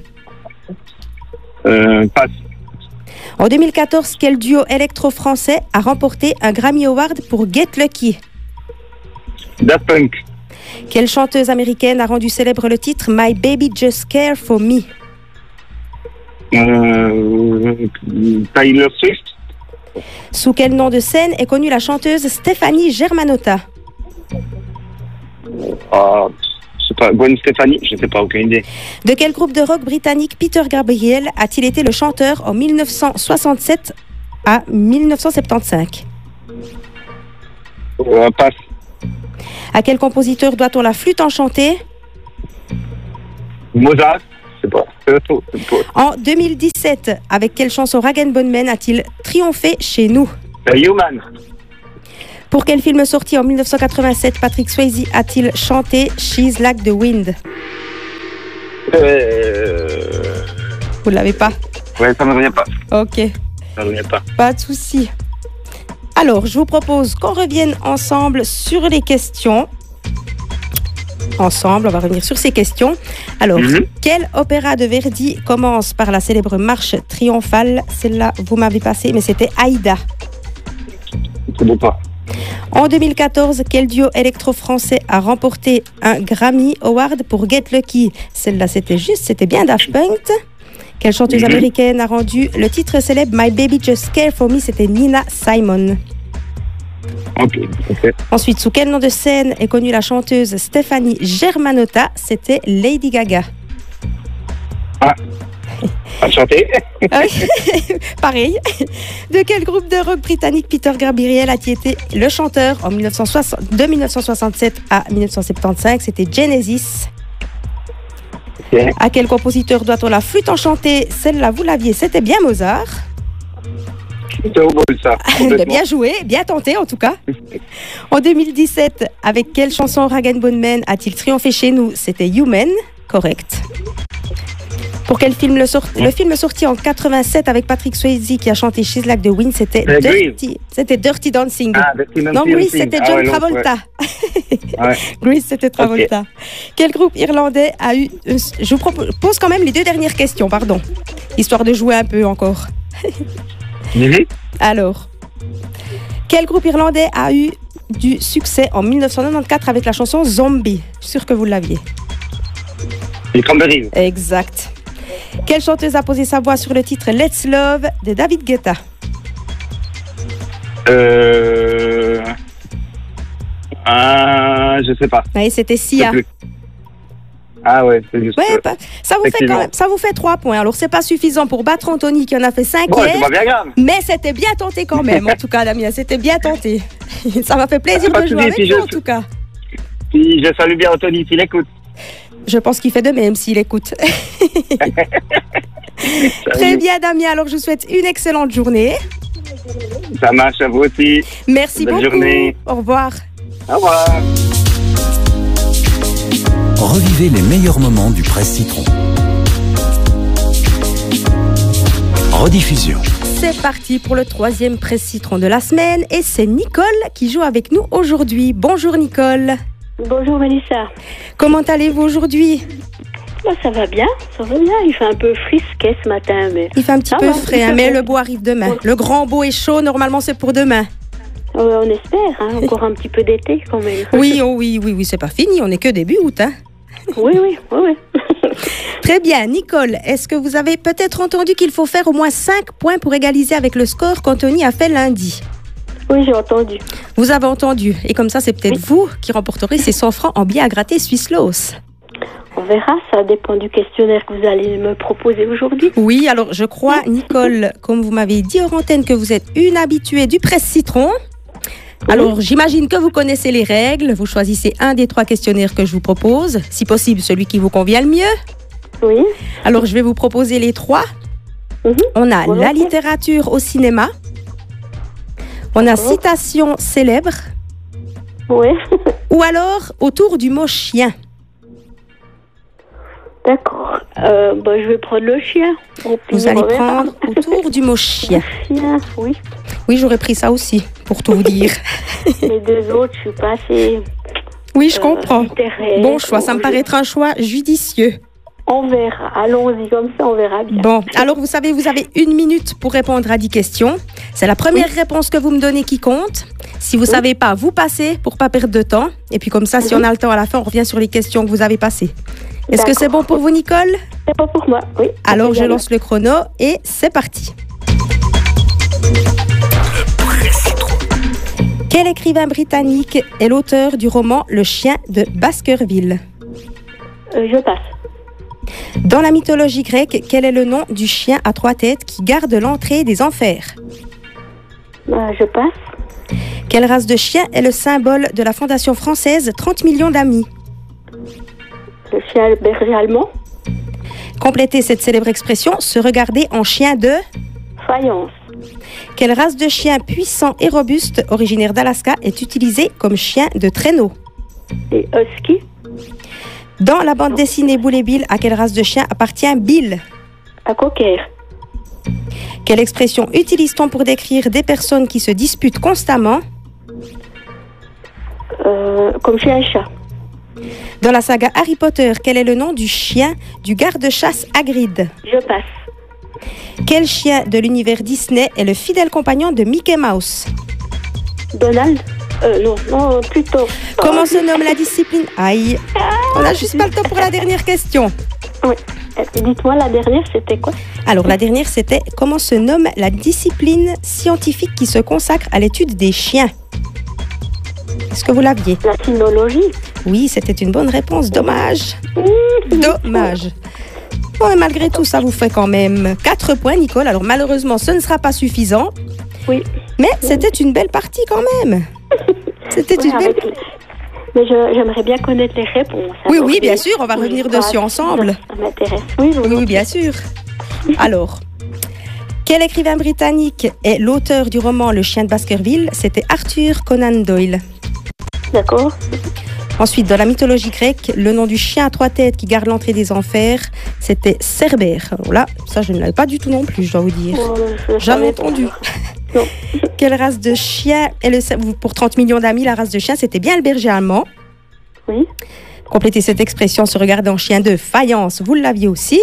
Passe. En 2014, quel duo électro-français a remporté un Grammy Award pour Get Lucky? Daft Punk. Quelle chanteuse américaine a rendu célèbre le titre My Baby Just Care For Me? Taylor Swift. Sous quel nom de scène est connue la chanteuse Stéphanie Germanotta? Je sais pas, Gwen Stefani, je sais pas, aucune idée. De quel groupe de rock britannique Peter Gabriel a-t-il été le chanteur en 1967 à 1975? Passe. À quel compositeur doit-on la flûte enchantée? Mozart, je sais pas. En 2017, avec quelle chanson Rag & Bone Man a-t-il triomphé chez nous? Human. Pour quel film sorti en 1987 Patrick Swayze a-t-il chanté She's Like the Wind? Vous ne l'avez pas? Ouais, ça ne me revient pas. Ok. Ça ne me revient pas. Pas de souci. Alors, je vous propose qu'on revienne ensemble sur les questions. Ensemble, on va revenir sur ces questions. Alors, quel opéra de Verdi commence par la célèbre marche triomphale? Celle-là, vous m'avez passé, mais c'était Aïda. C'est bon pas. En 2014, quel duo électro-français a remporté un Grammy Award pour Get Lucky? Celle-là, c'était bien Daft Punk. Quelle chanteuse américaine a rendu le titre célèbre My Baby Just Care For Me? C'était Nina Simone. Ok. Ensuite, sous quel nom de scène est connue la chanteuse Stéphanie Germanotta? C'était Lady Gaga. Ah, à chanter. Pareil. De quel groupe de rock britannique Peter Gabriel a-t-il été le chanteur de 1967 à 1975? C'était Genesis. Okay. À quel compositeur doit-on la flûte enchantée? Celle-là, vous l'aviez, c'était bien Mozart. C'était au bol, ça. Bien joué, bien tenté en tout cas. En 2017, avec quelle chanson Rag & Bone Man a-t-il triomphé chez nous? C'était Human, correct. Pour quel film le film sorti en 87 avec Patrick Swayze qui a chanté She's Like the Wind? C'était Dirty Dancing. Ah, Dirty Dancing. Non, Grease, c'était John Travolta. Ouais. Grease, c'était Travolta. Okay. Quel groupe irlandais a eu... Je vous pose quand même les deux dernières questions, pardon. Histoire de jouer un peu encore. Alors, quel groupe irlandais a eu du succès en 1994 avec la chanson Zombie? Je suis sûre que vous l'aviez. Les Cranberries. Exact. Quelle chanteuse a posé sa voix sur le titre Let's Love de David Guetta? Je sais pas. Oui, c'était Sia. Ah ouais, c'est juste. Ouais, ça vous fait quand même, ça vous fait 3 points. Alors c'est pas suffisant pour battre Anthony qui en a fait 5 bon, hier. C'est pas bien grave. Mais c'était bien tenté quand même. En tout cas, Damien, c'était bien tenté. Ça m'a fait plaisir de jouer avec vous en tout cas. Si je salue bien Anthony s'il écoute. Je pense qu'il fait de même s'il écoute. Très bien, Damien. Alors je vous souhaite une excellente journée. Ça marche à vous aussi. Merci beaucoup. Bonne journée. Au revoir. Au revoir. Revivez les meilleurs moments du Presse Citron. Rediffusion. C'est parti pour le 3e Presse Citron de la semaine et c'est Nicole qui joue avec nous aujourd'hui. Bonjour Nicole. Bonjour Mélissa. Comment allez-vous aujourd'hui? Ça va bien, Il fait un peu frisquet ce matin. Mais... Il fait un petit peu frais, mais le beau arrive demain. Le grand beau est chaud, normalement c'est pour demain. On espère, encore un petit peu d'été quand même. Oui, c'est pas fini, on n'est que début août. Oui. Très bien, Nicole, est-ce que vous avez peut-être entendu qu'il faut faire au moins 5 points pour égaliser avec le score qu'Anthony a fait lundi? Oui, j'ai entendu. Vous avez entendu, et comme ça c'est peut-être vous qui remporterez ces 100 francs en billets à gratter Swisslos. On verra, ça dépend du questionnaire que vous allez me proposer aujourd'hui. Oui, alors je crois, Nicole, comme vous m'avez dit hors antenne que vous êtes une habituée du Presse Citron. Alors, j'imagine que vous connaissez les règles. Vous choisissez un des 3 questionnaires que je vous propose. Si possible, celui qui vous convient le mieux. Oui. Alors, je vais vous proposer les 3. On a la littérature au cinéma. On a citation célèbre. Oui. Ou alors, autour du mot chien. D'accord. Je vais prendre le chien. Vous allez prendre autour du mot chien. Chien, oui. Oui, j'aurais pris ça aussi, pour tout vous dire. Les 2 autres, je suis pas assez... Oui, je comprends. Bon choix, ça me paraît être un choix judicieux. On verra. Allons-y comme ça, on verra bien. Bon, alors vous savez, vous avez 1 minute pour répondre à 10 questions. C'est la première réponse que vous me donnez qui compte. Si vous ne savez pas, vous passez pour ne pas perdre de temps. Et puis comme ça, si on a le temps à la fin, on revient sur les questions que vous avez passées. Est-ce que c'est bon pour vous, Nicole? C'est bon pour moi, oui. Alors, je lance le chrono et c'est parti. Quel écrivain britannique est l'auteur du roman Le chien de Baskerville? Je passe. Dans la mythologie grecque, quel est le nom du chien à 3 têtes qui garde l'entrée des enfers? Je passe. Quelle race de chien est le symbole de la fondation française 30 millions d'amis? Le chien berger allemand. Complétez cette célèbre expression, se regarder en chien de... Faïence. Quelle race de chien puissant et robuste, originaire d'Alaska, est utilisée comme chien de traîneau? Les Huskies. Dans la bande dessinée Boule et Bill, à quelle race de chien appartient Bill? À Cocker. Quelle expression utilise-t-on pour décrire des personnes qui se disputent constamment? Comme chien et chat. Dans la saga Harry Potter, quel est le nom du chien du garde-chasse Hagrid? Je passe. Quel chien de l'univers Disney est le fidèle compagnon de Mickey Mouse? Donald. Non, plutôt. Comment se nomme la discipline? Aïe, on n'a juste pas le temps pour la dernière question. Oui. Dites-moi, la dernière, c'était quoi? Alors, la dernière, c'était comment se nomme la discipline scientifique qui se consacre à l'étude des chiens? Est-ce que vous l'aviez? La cynologie. Oui, c'était une bonne réponse. Dommage. Dommage. Bon, et malgré tout, ça vous fait quand même 4 points, Nicole. Alors, malheureusement, ce ne sera pas suffisant. Oui. Mais c'était une belle partie quand même. C'était une belle... Mais j'aimerais bien connaître les réponses. Oui, oui, bien sûr, on va revenir dessus ensemble. Ça m'intéresse. Oui, bien sûr. Alors, quel écrivain britannique est l'auteur du roman Le chien de Baskerville? C'était Arthur Conan Doyle. D'accord. Ensuite, dans la mythologie grecque, le nom du chien à 3 têtes qui garde l'entrée des enfers, c'était Cerbère. Alors là, ça, je ne l'avais pas du tout non plus, je dois vous dire. Jamais entendu. Non. Quelle race de chien est le... Pour 30 millions d'amis, la race de chien, c'était bien le berger allemand. Oui. Complétez cette expression, se regarder en chien de faïence, vous l'aviez aussi.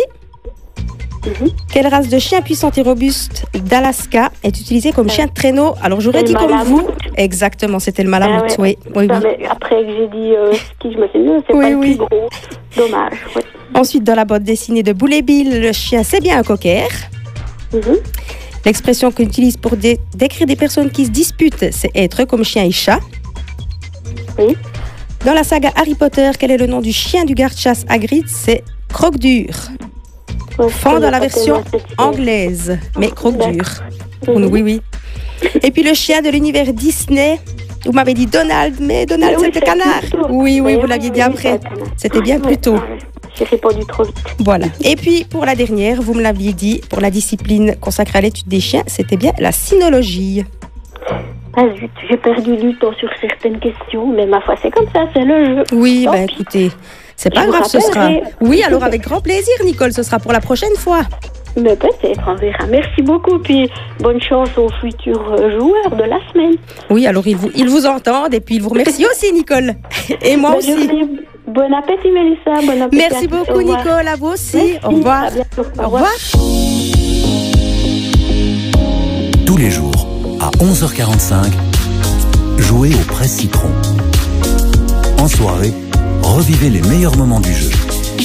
Quelle race de chien puissante et robuste d'Alaska est utilisée comme chien de traîneau? Alors j'aurais dit comme vous. Exactement, c'était le malamute. Oui. Après que j'ai dit ski, je me suis dit, c'est pas le plus gros. Dommage. Oui. Ensuite, dans la bande dessinée de Boule et Bill, le chien, c'est bien un cocker. L'expression qu'on utilise pour décrire des personnes qui se disputent, c'est être comme chien et chat. Oui. Dans la saga Harry Potter, quel est le nom du chien du garde-chasse Hagrid? C'est Croque-Dur. Fan dans la version anglaise, mais Croque-Dur. Oui. Et puis le chien de l'univers Disney, vous m'avez dit Donald, mais Donald c'était canard. Oui, vous l'aviez dit après. C'était bien plus tôt. J'ai répondu trop vite. Voilà. Et puis pour la dernière, vous me l'aviez dit, pour la discipline consacrée à l'étude des chiens, c'était bien la cynologie. Ah zut, j'ai perdu du temps sur certaines questions, mais ma foi, c'est comme ça, c'est le jeu. Oui, écoutez, c'est pas grave, ce sera. Oui, alors avec grand plaisir, Nicole, ce sera pour la prochaine fois. Mais peut-être, on verra. Merci beaucoup, puis bonne chance aux futurs joueurs de la semaine. Oui, alors ils vous entendent, et puis ils vous remercient aussi, Nicole. Et moi aussi. Bon appétit, Mélissa. Bon appétit. Merci beaucoup, Nicole, à vous aussi. Merci. Au revoir. Au revoir. Tous les jours, à 11h45, jouez au Presse Citron. En soirée, revivez les meilleurs moments du jeu.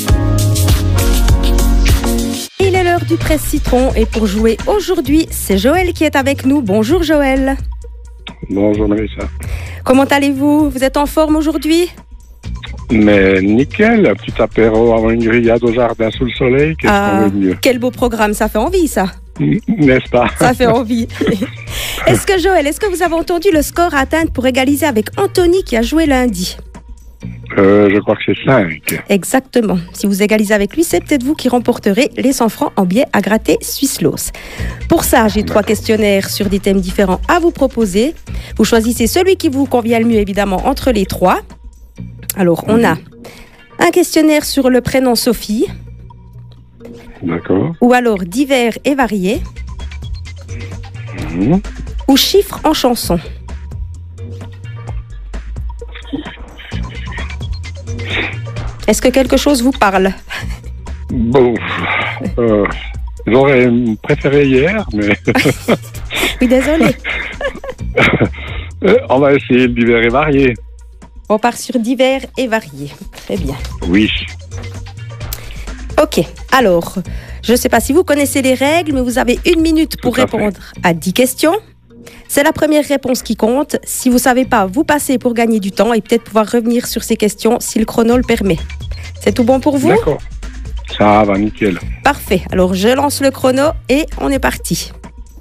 Il est l'heure du Presse Citron et pour jouer aujourd'hui, c'est Joël qui est avec nous. Bonjour Joël. Bonjour Mélissa. Comment allez-vous? Vous êtes en forme aujourd'hui? Mais nickel, petit apéro avant une grillade au jardin sous le soleil, qu'est-ce qu'on veut de mieux? Quel beau programme, ça fait envie ça. N'est-ce pas? Ça fait envie. Joël, est-ce que vous avez entendu le score à atteindre pour égaliser avec Anthony qui a joué lundi? Je crois que c'est 5. Exactement. Si vous égalisez avec lui, c'est peut-être vous qui remporterez les 100 francs en billets à gratter Swisslos. Pour ça, j'ai 3 questionnaires sur des thèmes différents à vous proposer. Vous choisissez celui qui vous convient le mieux, évidemment, entre les 3. Alors, on a un questionnaire sur le prénom Sophie. D'accord. Ou alors divers et variés. Ou chiffres en chanson. Est-ce que quelque chose vous parle? Bon, j'aurais préféré hier, mais... Oui, désolé. On va essayer le divers et varié. On part sur divers et variés. Très bien. Oui. Ok, alors, je ne sais pas si vous connaissez les règles, mais vous avez 1 minute pour répondre à 10 questions. C'est la première réponse qui compte. Si vous ne savez pas, vous passez pour gagner du temps et peut-être pouvoir revenir sur ces questions si le chrono le permet. C'est tout bon pour vous? D'accord. Ça va, nickel. Parfait. Alors, je lance le chrono et on est parti.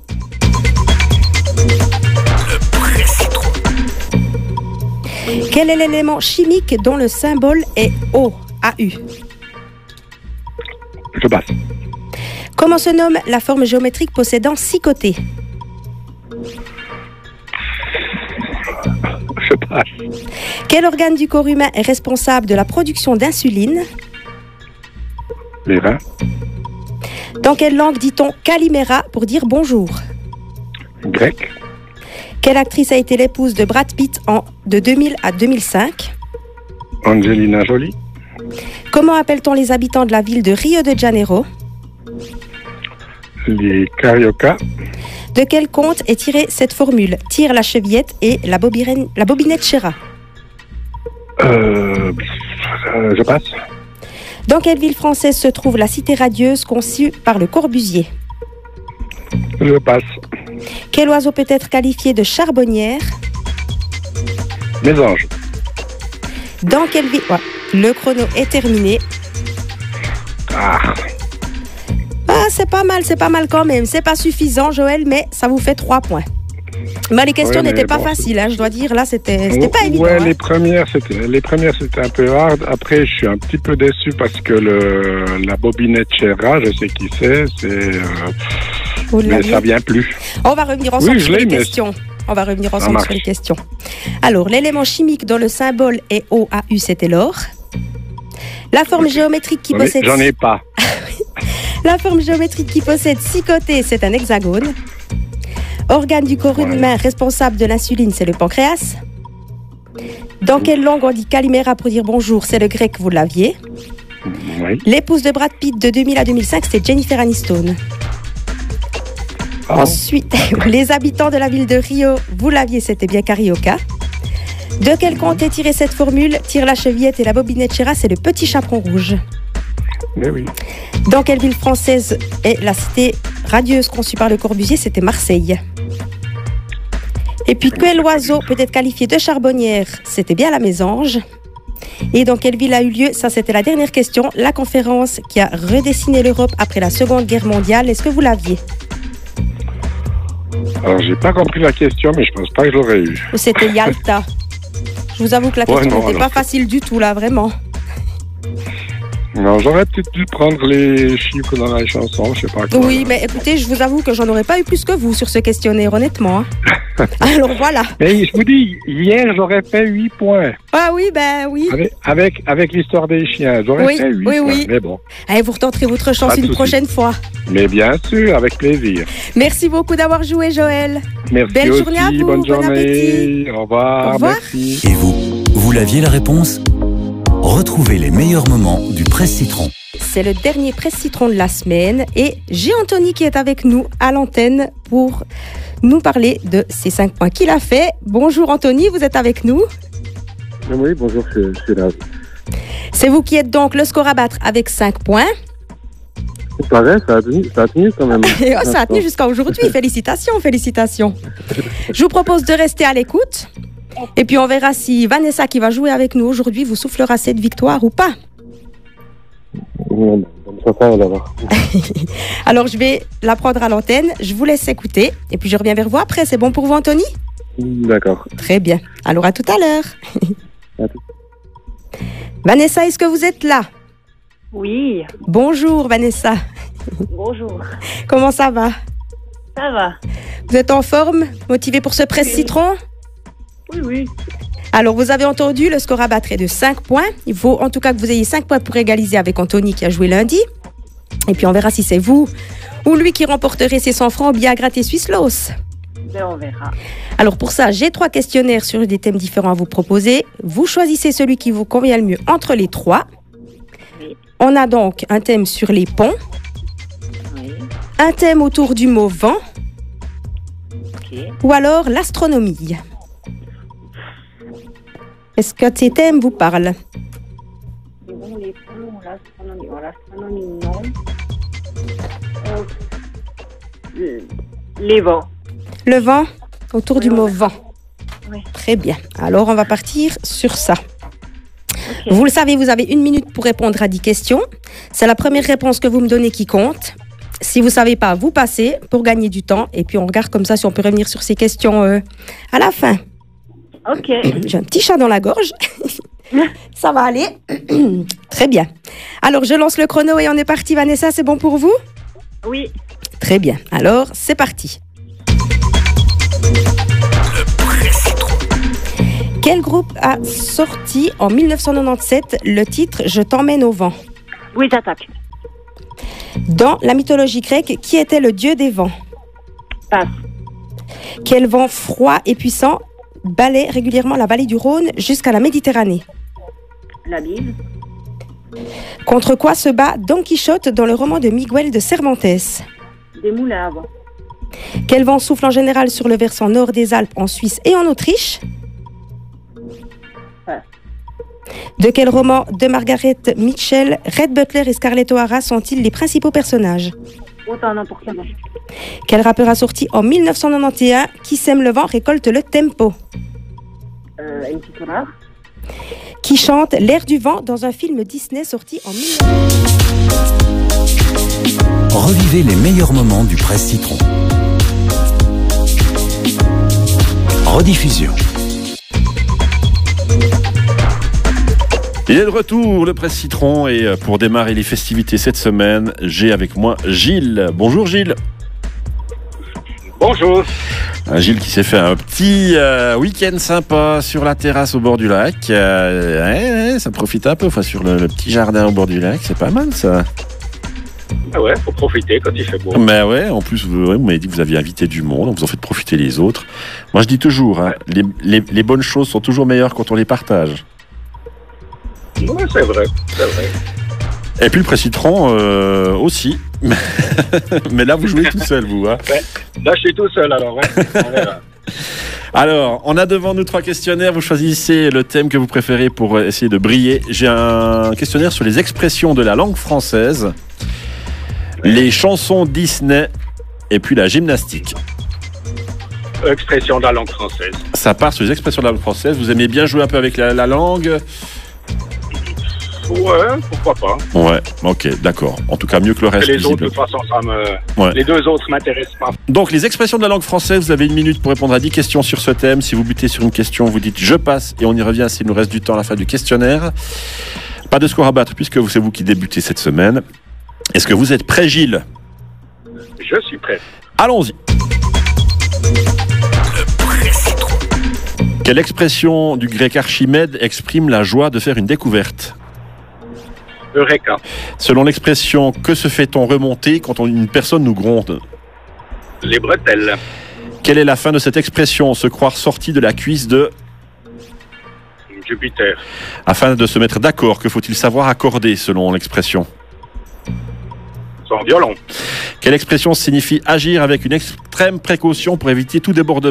Quel est l'élément chimique dont le symbole est O, AU? Je passe. Comment se nomme la forme géométrique possédant 6 côtés? Je passe. Quel organe du corps humain est responsable de la production d'insuline? Les reins. Dans quelle langue dit-on Calimera pour dire bonjour? Grec. Quelle actrice a été l'épouse de Brad Pitt de 2000 à 2005? Angelina Jolie. Comment appelle-t-on les habitants de la ville de Rio de Janeiro? Les Carioca. De quel conte est tirée cette formule? Tire la chevillette et la bobinette Chéra. Je passe. Dans quelle ville française se trouve la cité radieuse conçue par Le Corbusier? Je passe. Quel oiseau peut être qualifié de charbonnière? Mésange. Dans quelle ville... Ouais, le chrono est terminé. Ah, c'est pas mal quand même. C'est pas suffisant, Joël, mais ça vous fait 3 points. Mais les questions n'étaient pas faciles, hein, je dois dire. Là, c'était pas évident. Ouais, hein. les premières, c'était un peu hard. Après, je suis un petit peu déçu parce que la bobinette Chéra, je sais qui c'est. Mais ça vient plus. On va revenir ensemble sur les questions. On va revenir ensemble sur les questions. Alors, l'élément chimique dont le symbole est OAU, c'était l'or. La forme géométrique qui possède... J'en ai pas. La forme géométrique qui possède 6 côtés, c'est un hexagone. Organe du corps humain responsable de l'insuline, c'est le pancréas. Dans quelle langue on dit Calimera pour dire bonjour? C'est le grec, vous l'aviez. Oui. L'épouse de Brad Pitt de 2000 à 2005, c'était Jennifer Aniston. Ensuite, les habitants de la ville de Rio, vous l'aviez, c'était bien Carioca. De quel conte est tirée cette formule? Tire la chevillette et la bobinette Chéra, c'est le petit chaperon rouge. Mais oui. Dans quelle ville française est la cité radieuse conçue par Le Corbusier? C'était Marseille. Et puis, quel oiseau peut être qualifié de charbonnière? C'était bien la mésange. Et dans quelle ville a eu lieu, ça c'était la dernière question, la conférence qui a redessiné l'Europe après la Seconde Guerre mondiale? Est-ce que vous l'aviez? Alors, j'ai pas compris la question, mais je pense pas que je l'aurais eu. C'était Yalta. Je vous avoue que la question n'était pas facile du tout, là, vraiment. Non, j'aurais peut-être dû prendre les chiffres dans la chanson, je sais pas quoi. Oui, mais écoutez, je vous avoue que j'en aurais pas eu plus que vous sur ce questionnaire, honnêtement. Alors voilà. Mais je vous dis, hier, j'aurais fait 8 points. Ah oui, ben oui. Avec l'histoire des chiens, j'aurais fait 8 points. Oui. Mais bon. Allez, vous retenterez votre chance une prochaine fois. Mais bien sûr, avec plaisir. Merci beaucoup d'avoir joué, Joël. Merci. Belle aussi, journée à vous. Bonne journée. Bon appétit. Au revoir. Au revoir. Merci. Et vous l'aviez la réponse? Retrouvez les meilleurs moments du Presse Citron. C'est le dernier Presse Citron de la semaine et j'ai Anthony qui est avec nous à l'antenne pour nous parler de ces 5 points qu'il a fait. Bonjour Anthony, vous êtes avec nous? Oui, bonjour, je suis là. C'est vous qui êtes donc le score à battre avec 5 points. C'est pas vrai, ça a tenu quand même. Ça a tenu jusqu'à aujourd'hui, félicitations. Je vous propose de rester à l'écoute. Et puis on verra si Vanessa qui va jouer avec nous aujourd'hui vous soufflera cette victoire ou pas. Alors je vais la prendre à l'antenne, je vous laisse écouter et puis je reviens vers vous après. C'est bon pour vous Anthony? D'accord. Très bien, alors à tout à l'heure. Vanessa, est-ce que vous êtes là? Oui. Bonjour Vanessa. Bonjour. Comment ça va? Ça va. Vous êtes en forme? Motivée pour ce Presse Citron? Oui. Alors, vous avez entendu, le score à battre est de 5 points. Il faut en tout cas que vous ayez 5 points pour égaliser avec Anthony qui a joué lundi. Et puis, on verra si c'est vous ou lui qui remporterait ses 100 francs au billet à gratter Swisslos. On verra. Alors, pour ça, j'ai 3 questionnaires sur des thèmes différents à vous proposer. Vous choisissez celui qui vous convient le mieux entre les 3. Oui. On a donc un thème sur les ponts. Oui. Un thème autour du mot vent. Ok. Ou alors l'astronomie. Est-ce que ces thèmes vous parlent? Bon, les ponts, l'astronomie, non. Les vents. Le vent, autour du mot vent. Oui. Très bien. Alors, on va partir sur ça. Okay. Vous le savez, vous avez 1 minute pour répondre à 10 questions. C'est la première réponse que vous me donnez qui compte. Si vous ne savez pas, vous passez pour gagner du temps. Et puis, on regarde comme ça si on peut revenir sur ces questions à la fin. Ok. J'ai un petit chat dans la gorge. Ça va aller. Très bien. Alors, je lance le chrono et on est parti. Vanessa, c'est bon pour vous? Oui. Très bien. Alors, c'est parti. Quel groupe a sorti en 1997 le titre « Je t'emmène au vent » ? Oui, j'attaque. Dans la mythologie grecque, qui était le dieu des vents ? Passe. Quel vent froid et puissant balaie régulièrement la vallée du Rhône jusqu'à la Méditerranée ? La bise. Contre quoi se bat Don Quichotte dans le roman de Miguel de Cervantes ? Des moulins à vent. Quel vent souffle en général sur le versant nord des Alpes en Suisse et en Autriche ? Passe. De quel roman de Margaret Mitchell, Red Butler et Scarlett O'Hara sont-ils les principaux personnages ? Autant n'importe comment. Quel rappeur a sorti en 1991 « Qui sème le vent récolte le tempo » ? MC Solar. Qui chante l'air du vent dans un film Disney sorti en 19... Revivez les meilleurs moments du Presse Citron. Rediffusion. Il est de retour, le Presse Citron, et pour démarrer les festivités cette semaine, j'ai avec moi Gilles. Bonjour Gilles. Bonjour. Gilles qui s'est fait un petit week-end sympa sur la terrasse au bord du lac. Ça profite un peu, enfin, sur le petit jardin au bord du lac, c'est pas mal ça. Ah ouais, faut profiter quand il fait beau. Mais ouais, en plus, vous m'avez dit que vous aviez invité du monde, vous en faites profiter les autres. Moi je dis toujours, hein, les bonnes choses sont toujours meilleures quand on les partage. Ouais, c'est vrai, c'est vrai. Et puis le Presse Citron aussi. Mais là, vous jouez tout seul, vous. Hein. Ouais. Là, je suis tout seul, alors. Ouais. On verra. Alors, on a devant nous 3 questionnaires. Vous choisissez le thème que vous préférez pour essayer de briller. J'ai un questionnaire sur les expressions de la langue française, les chansons Disney et puis la gymnastique. Expression de la langue française. Ça part sur les expressions de la langue française. Vous aimez bien jouer un peu avec la langue ? Ouais, pourquoi pas. Ouais, ok, d'accord. En tout cas, mieux que le reste. Et les autres, de toute façon, les deux autres m'intéressent pas. Donc, les expressions de la langue française, vous avez 1 minute pour répondre à 10 questions sur ce thème. Si vous butez sur une question, vous dites « je passe » et on y revient s'il nous reste du temps à la fin du questionnaire. Pas de score à battre puisque c'est vous qui débutez cette semaine. Est-ce que vous êtes prêt, Gilles ? Je suis prêt. Allons-y. Quelle expression du grec Archimède exprime la joie de faire une découverte ? Eureka. Selon l'expression, que se fait-on remonter quand une personne nous gronde ? Les bretelles. Quelle est la fin de cette expression ? Se croire sorti de la cuisse de Jupiter. Afin de se mettre d'accord, que faut-il savoir accorder selon l'expression ? Son violon. Quelle expression signifie agir avec une extrême précaution pour éviter tout débordement ?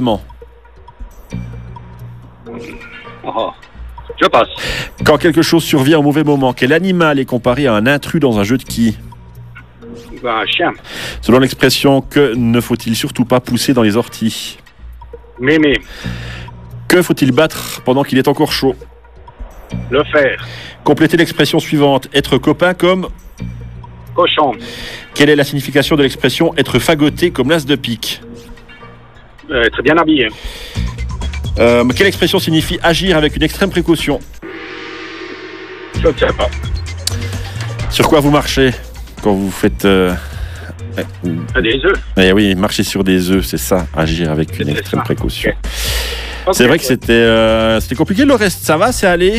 Oh. Je passe. Quand quelque chose survient au mauvais moment, quel animal est comparé à un intrus dans un jeu de qui ? Un chien. Selon l'expression, que ne faut-il surtout pas pousser dans les orties ? Mémé. Que faut-il battre pendant qu'il est encore chaud ? Le fer. Complétez l'expression suivante, être copain comme... Cochon. Quelle est la signification de l'expression être fagoté comme l'as de pique ? Être bien habillé. Quelle expression signifie agir avec une extrême précaution ? Je ne sais pas. Sur quoi vous marchez quand vous faites... Des œufs. Eh oui, marcher sur des œufs, c'est ça, agir avec une extrême précaution. Okay. C'est vrai que c'était compliqué. Le reste, ça va, c'est allé ?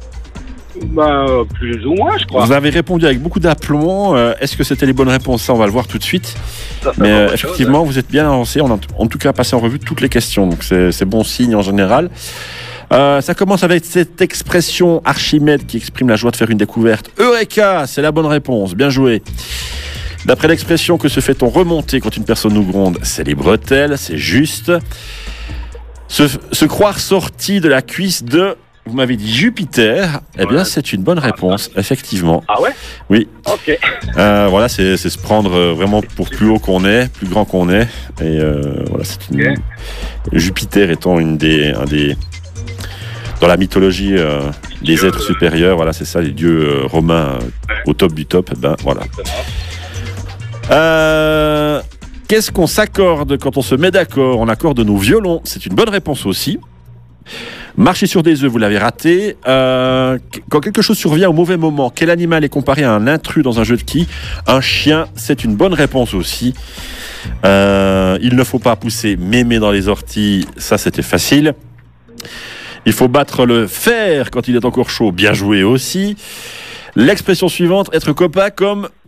Plus ou moins, je crois. Vous avez répondu avec beaucoup d'aplomb. Est-ce que c'était les bonnes réponses ? Ça, on va le voir tout de suite. Mais effectivement, vous êtes bien avancé. On a en tout cas passé en revue toutes les questions. Donc, c'est bon signe en général. Ça commence avec cette expression Archimède qui exprime la joie de faire une découverte. Eureka, c'est la bonne réponse. Bien joué. D'après l'expression, que se fait-on remonter quand une personne nous gronde ? C'est les bretelles, c'est juste. Se croire sorti de la cuisse de... Vous m'avez dit Jupiter. Eh bien, c'est une bonne réponse, effectivement. Ah ouais ? Oui. Ok. Voilà, c'est se prendre vraiment pour plus haut qu'on est, plus grand qu'on est. Et voilà, c'est une... Jupiter étant un des... Dans la mythologie des êtres supérieurs, voilà, c'est ça, les dieux romains au top du top. Ben voilà. Qu'est-ce qu'on s'accorde quand on se met d'accord ? On accorde nos violons. C'est une bonne réponse aussi. Marcher sur des œufs, vous l'avez raté. Quand quelque chose survient au mauvais moment, quel animal est comparé à un intrus dans un jeu de quilles? Un chien, c'est une bonne réponse aussi. Il ne faut pas pousser mémé dans les orties, ça c'était facile. Il faut battre le fer quand il est encore chaud, bien joué aussi. L'expression suivante, être copain comme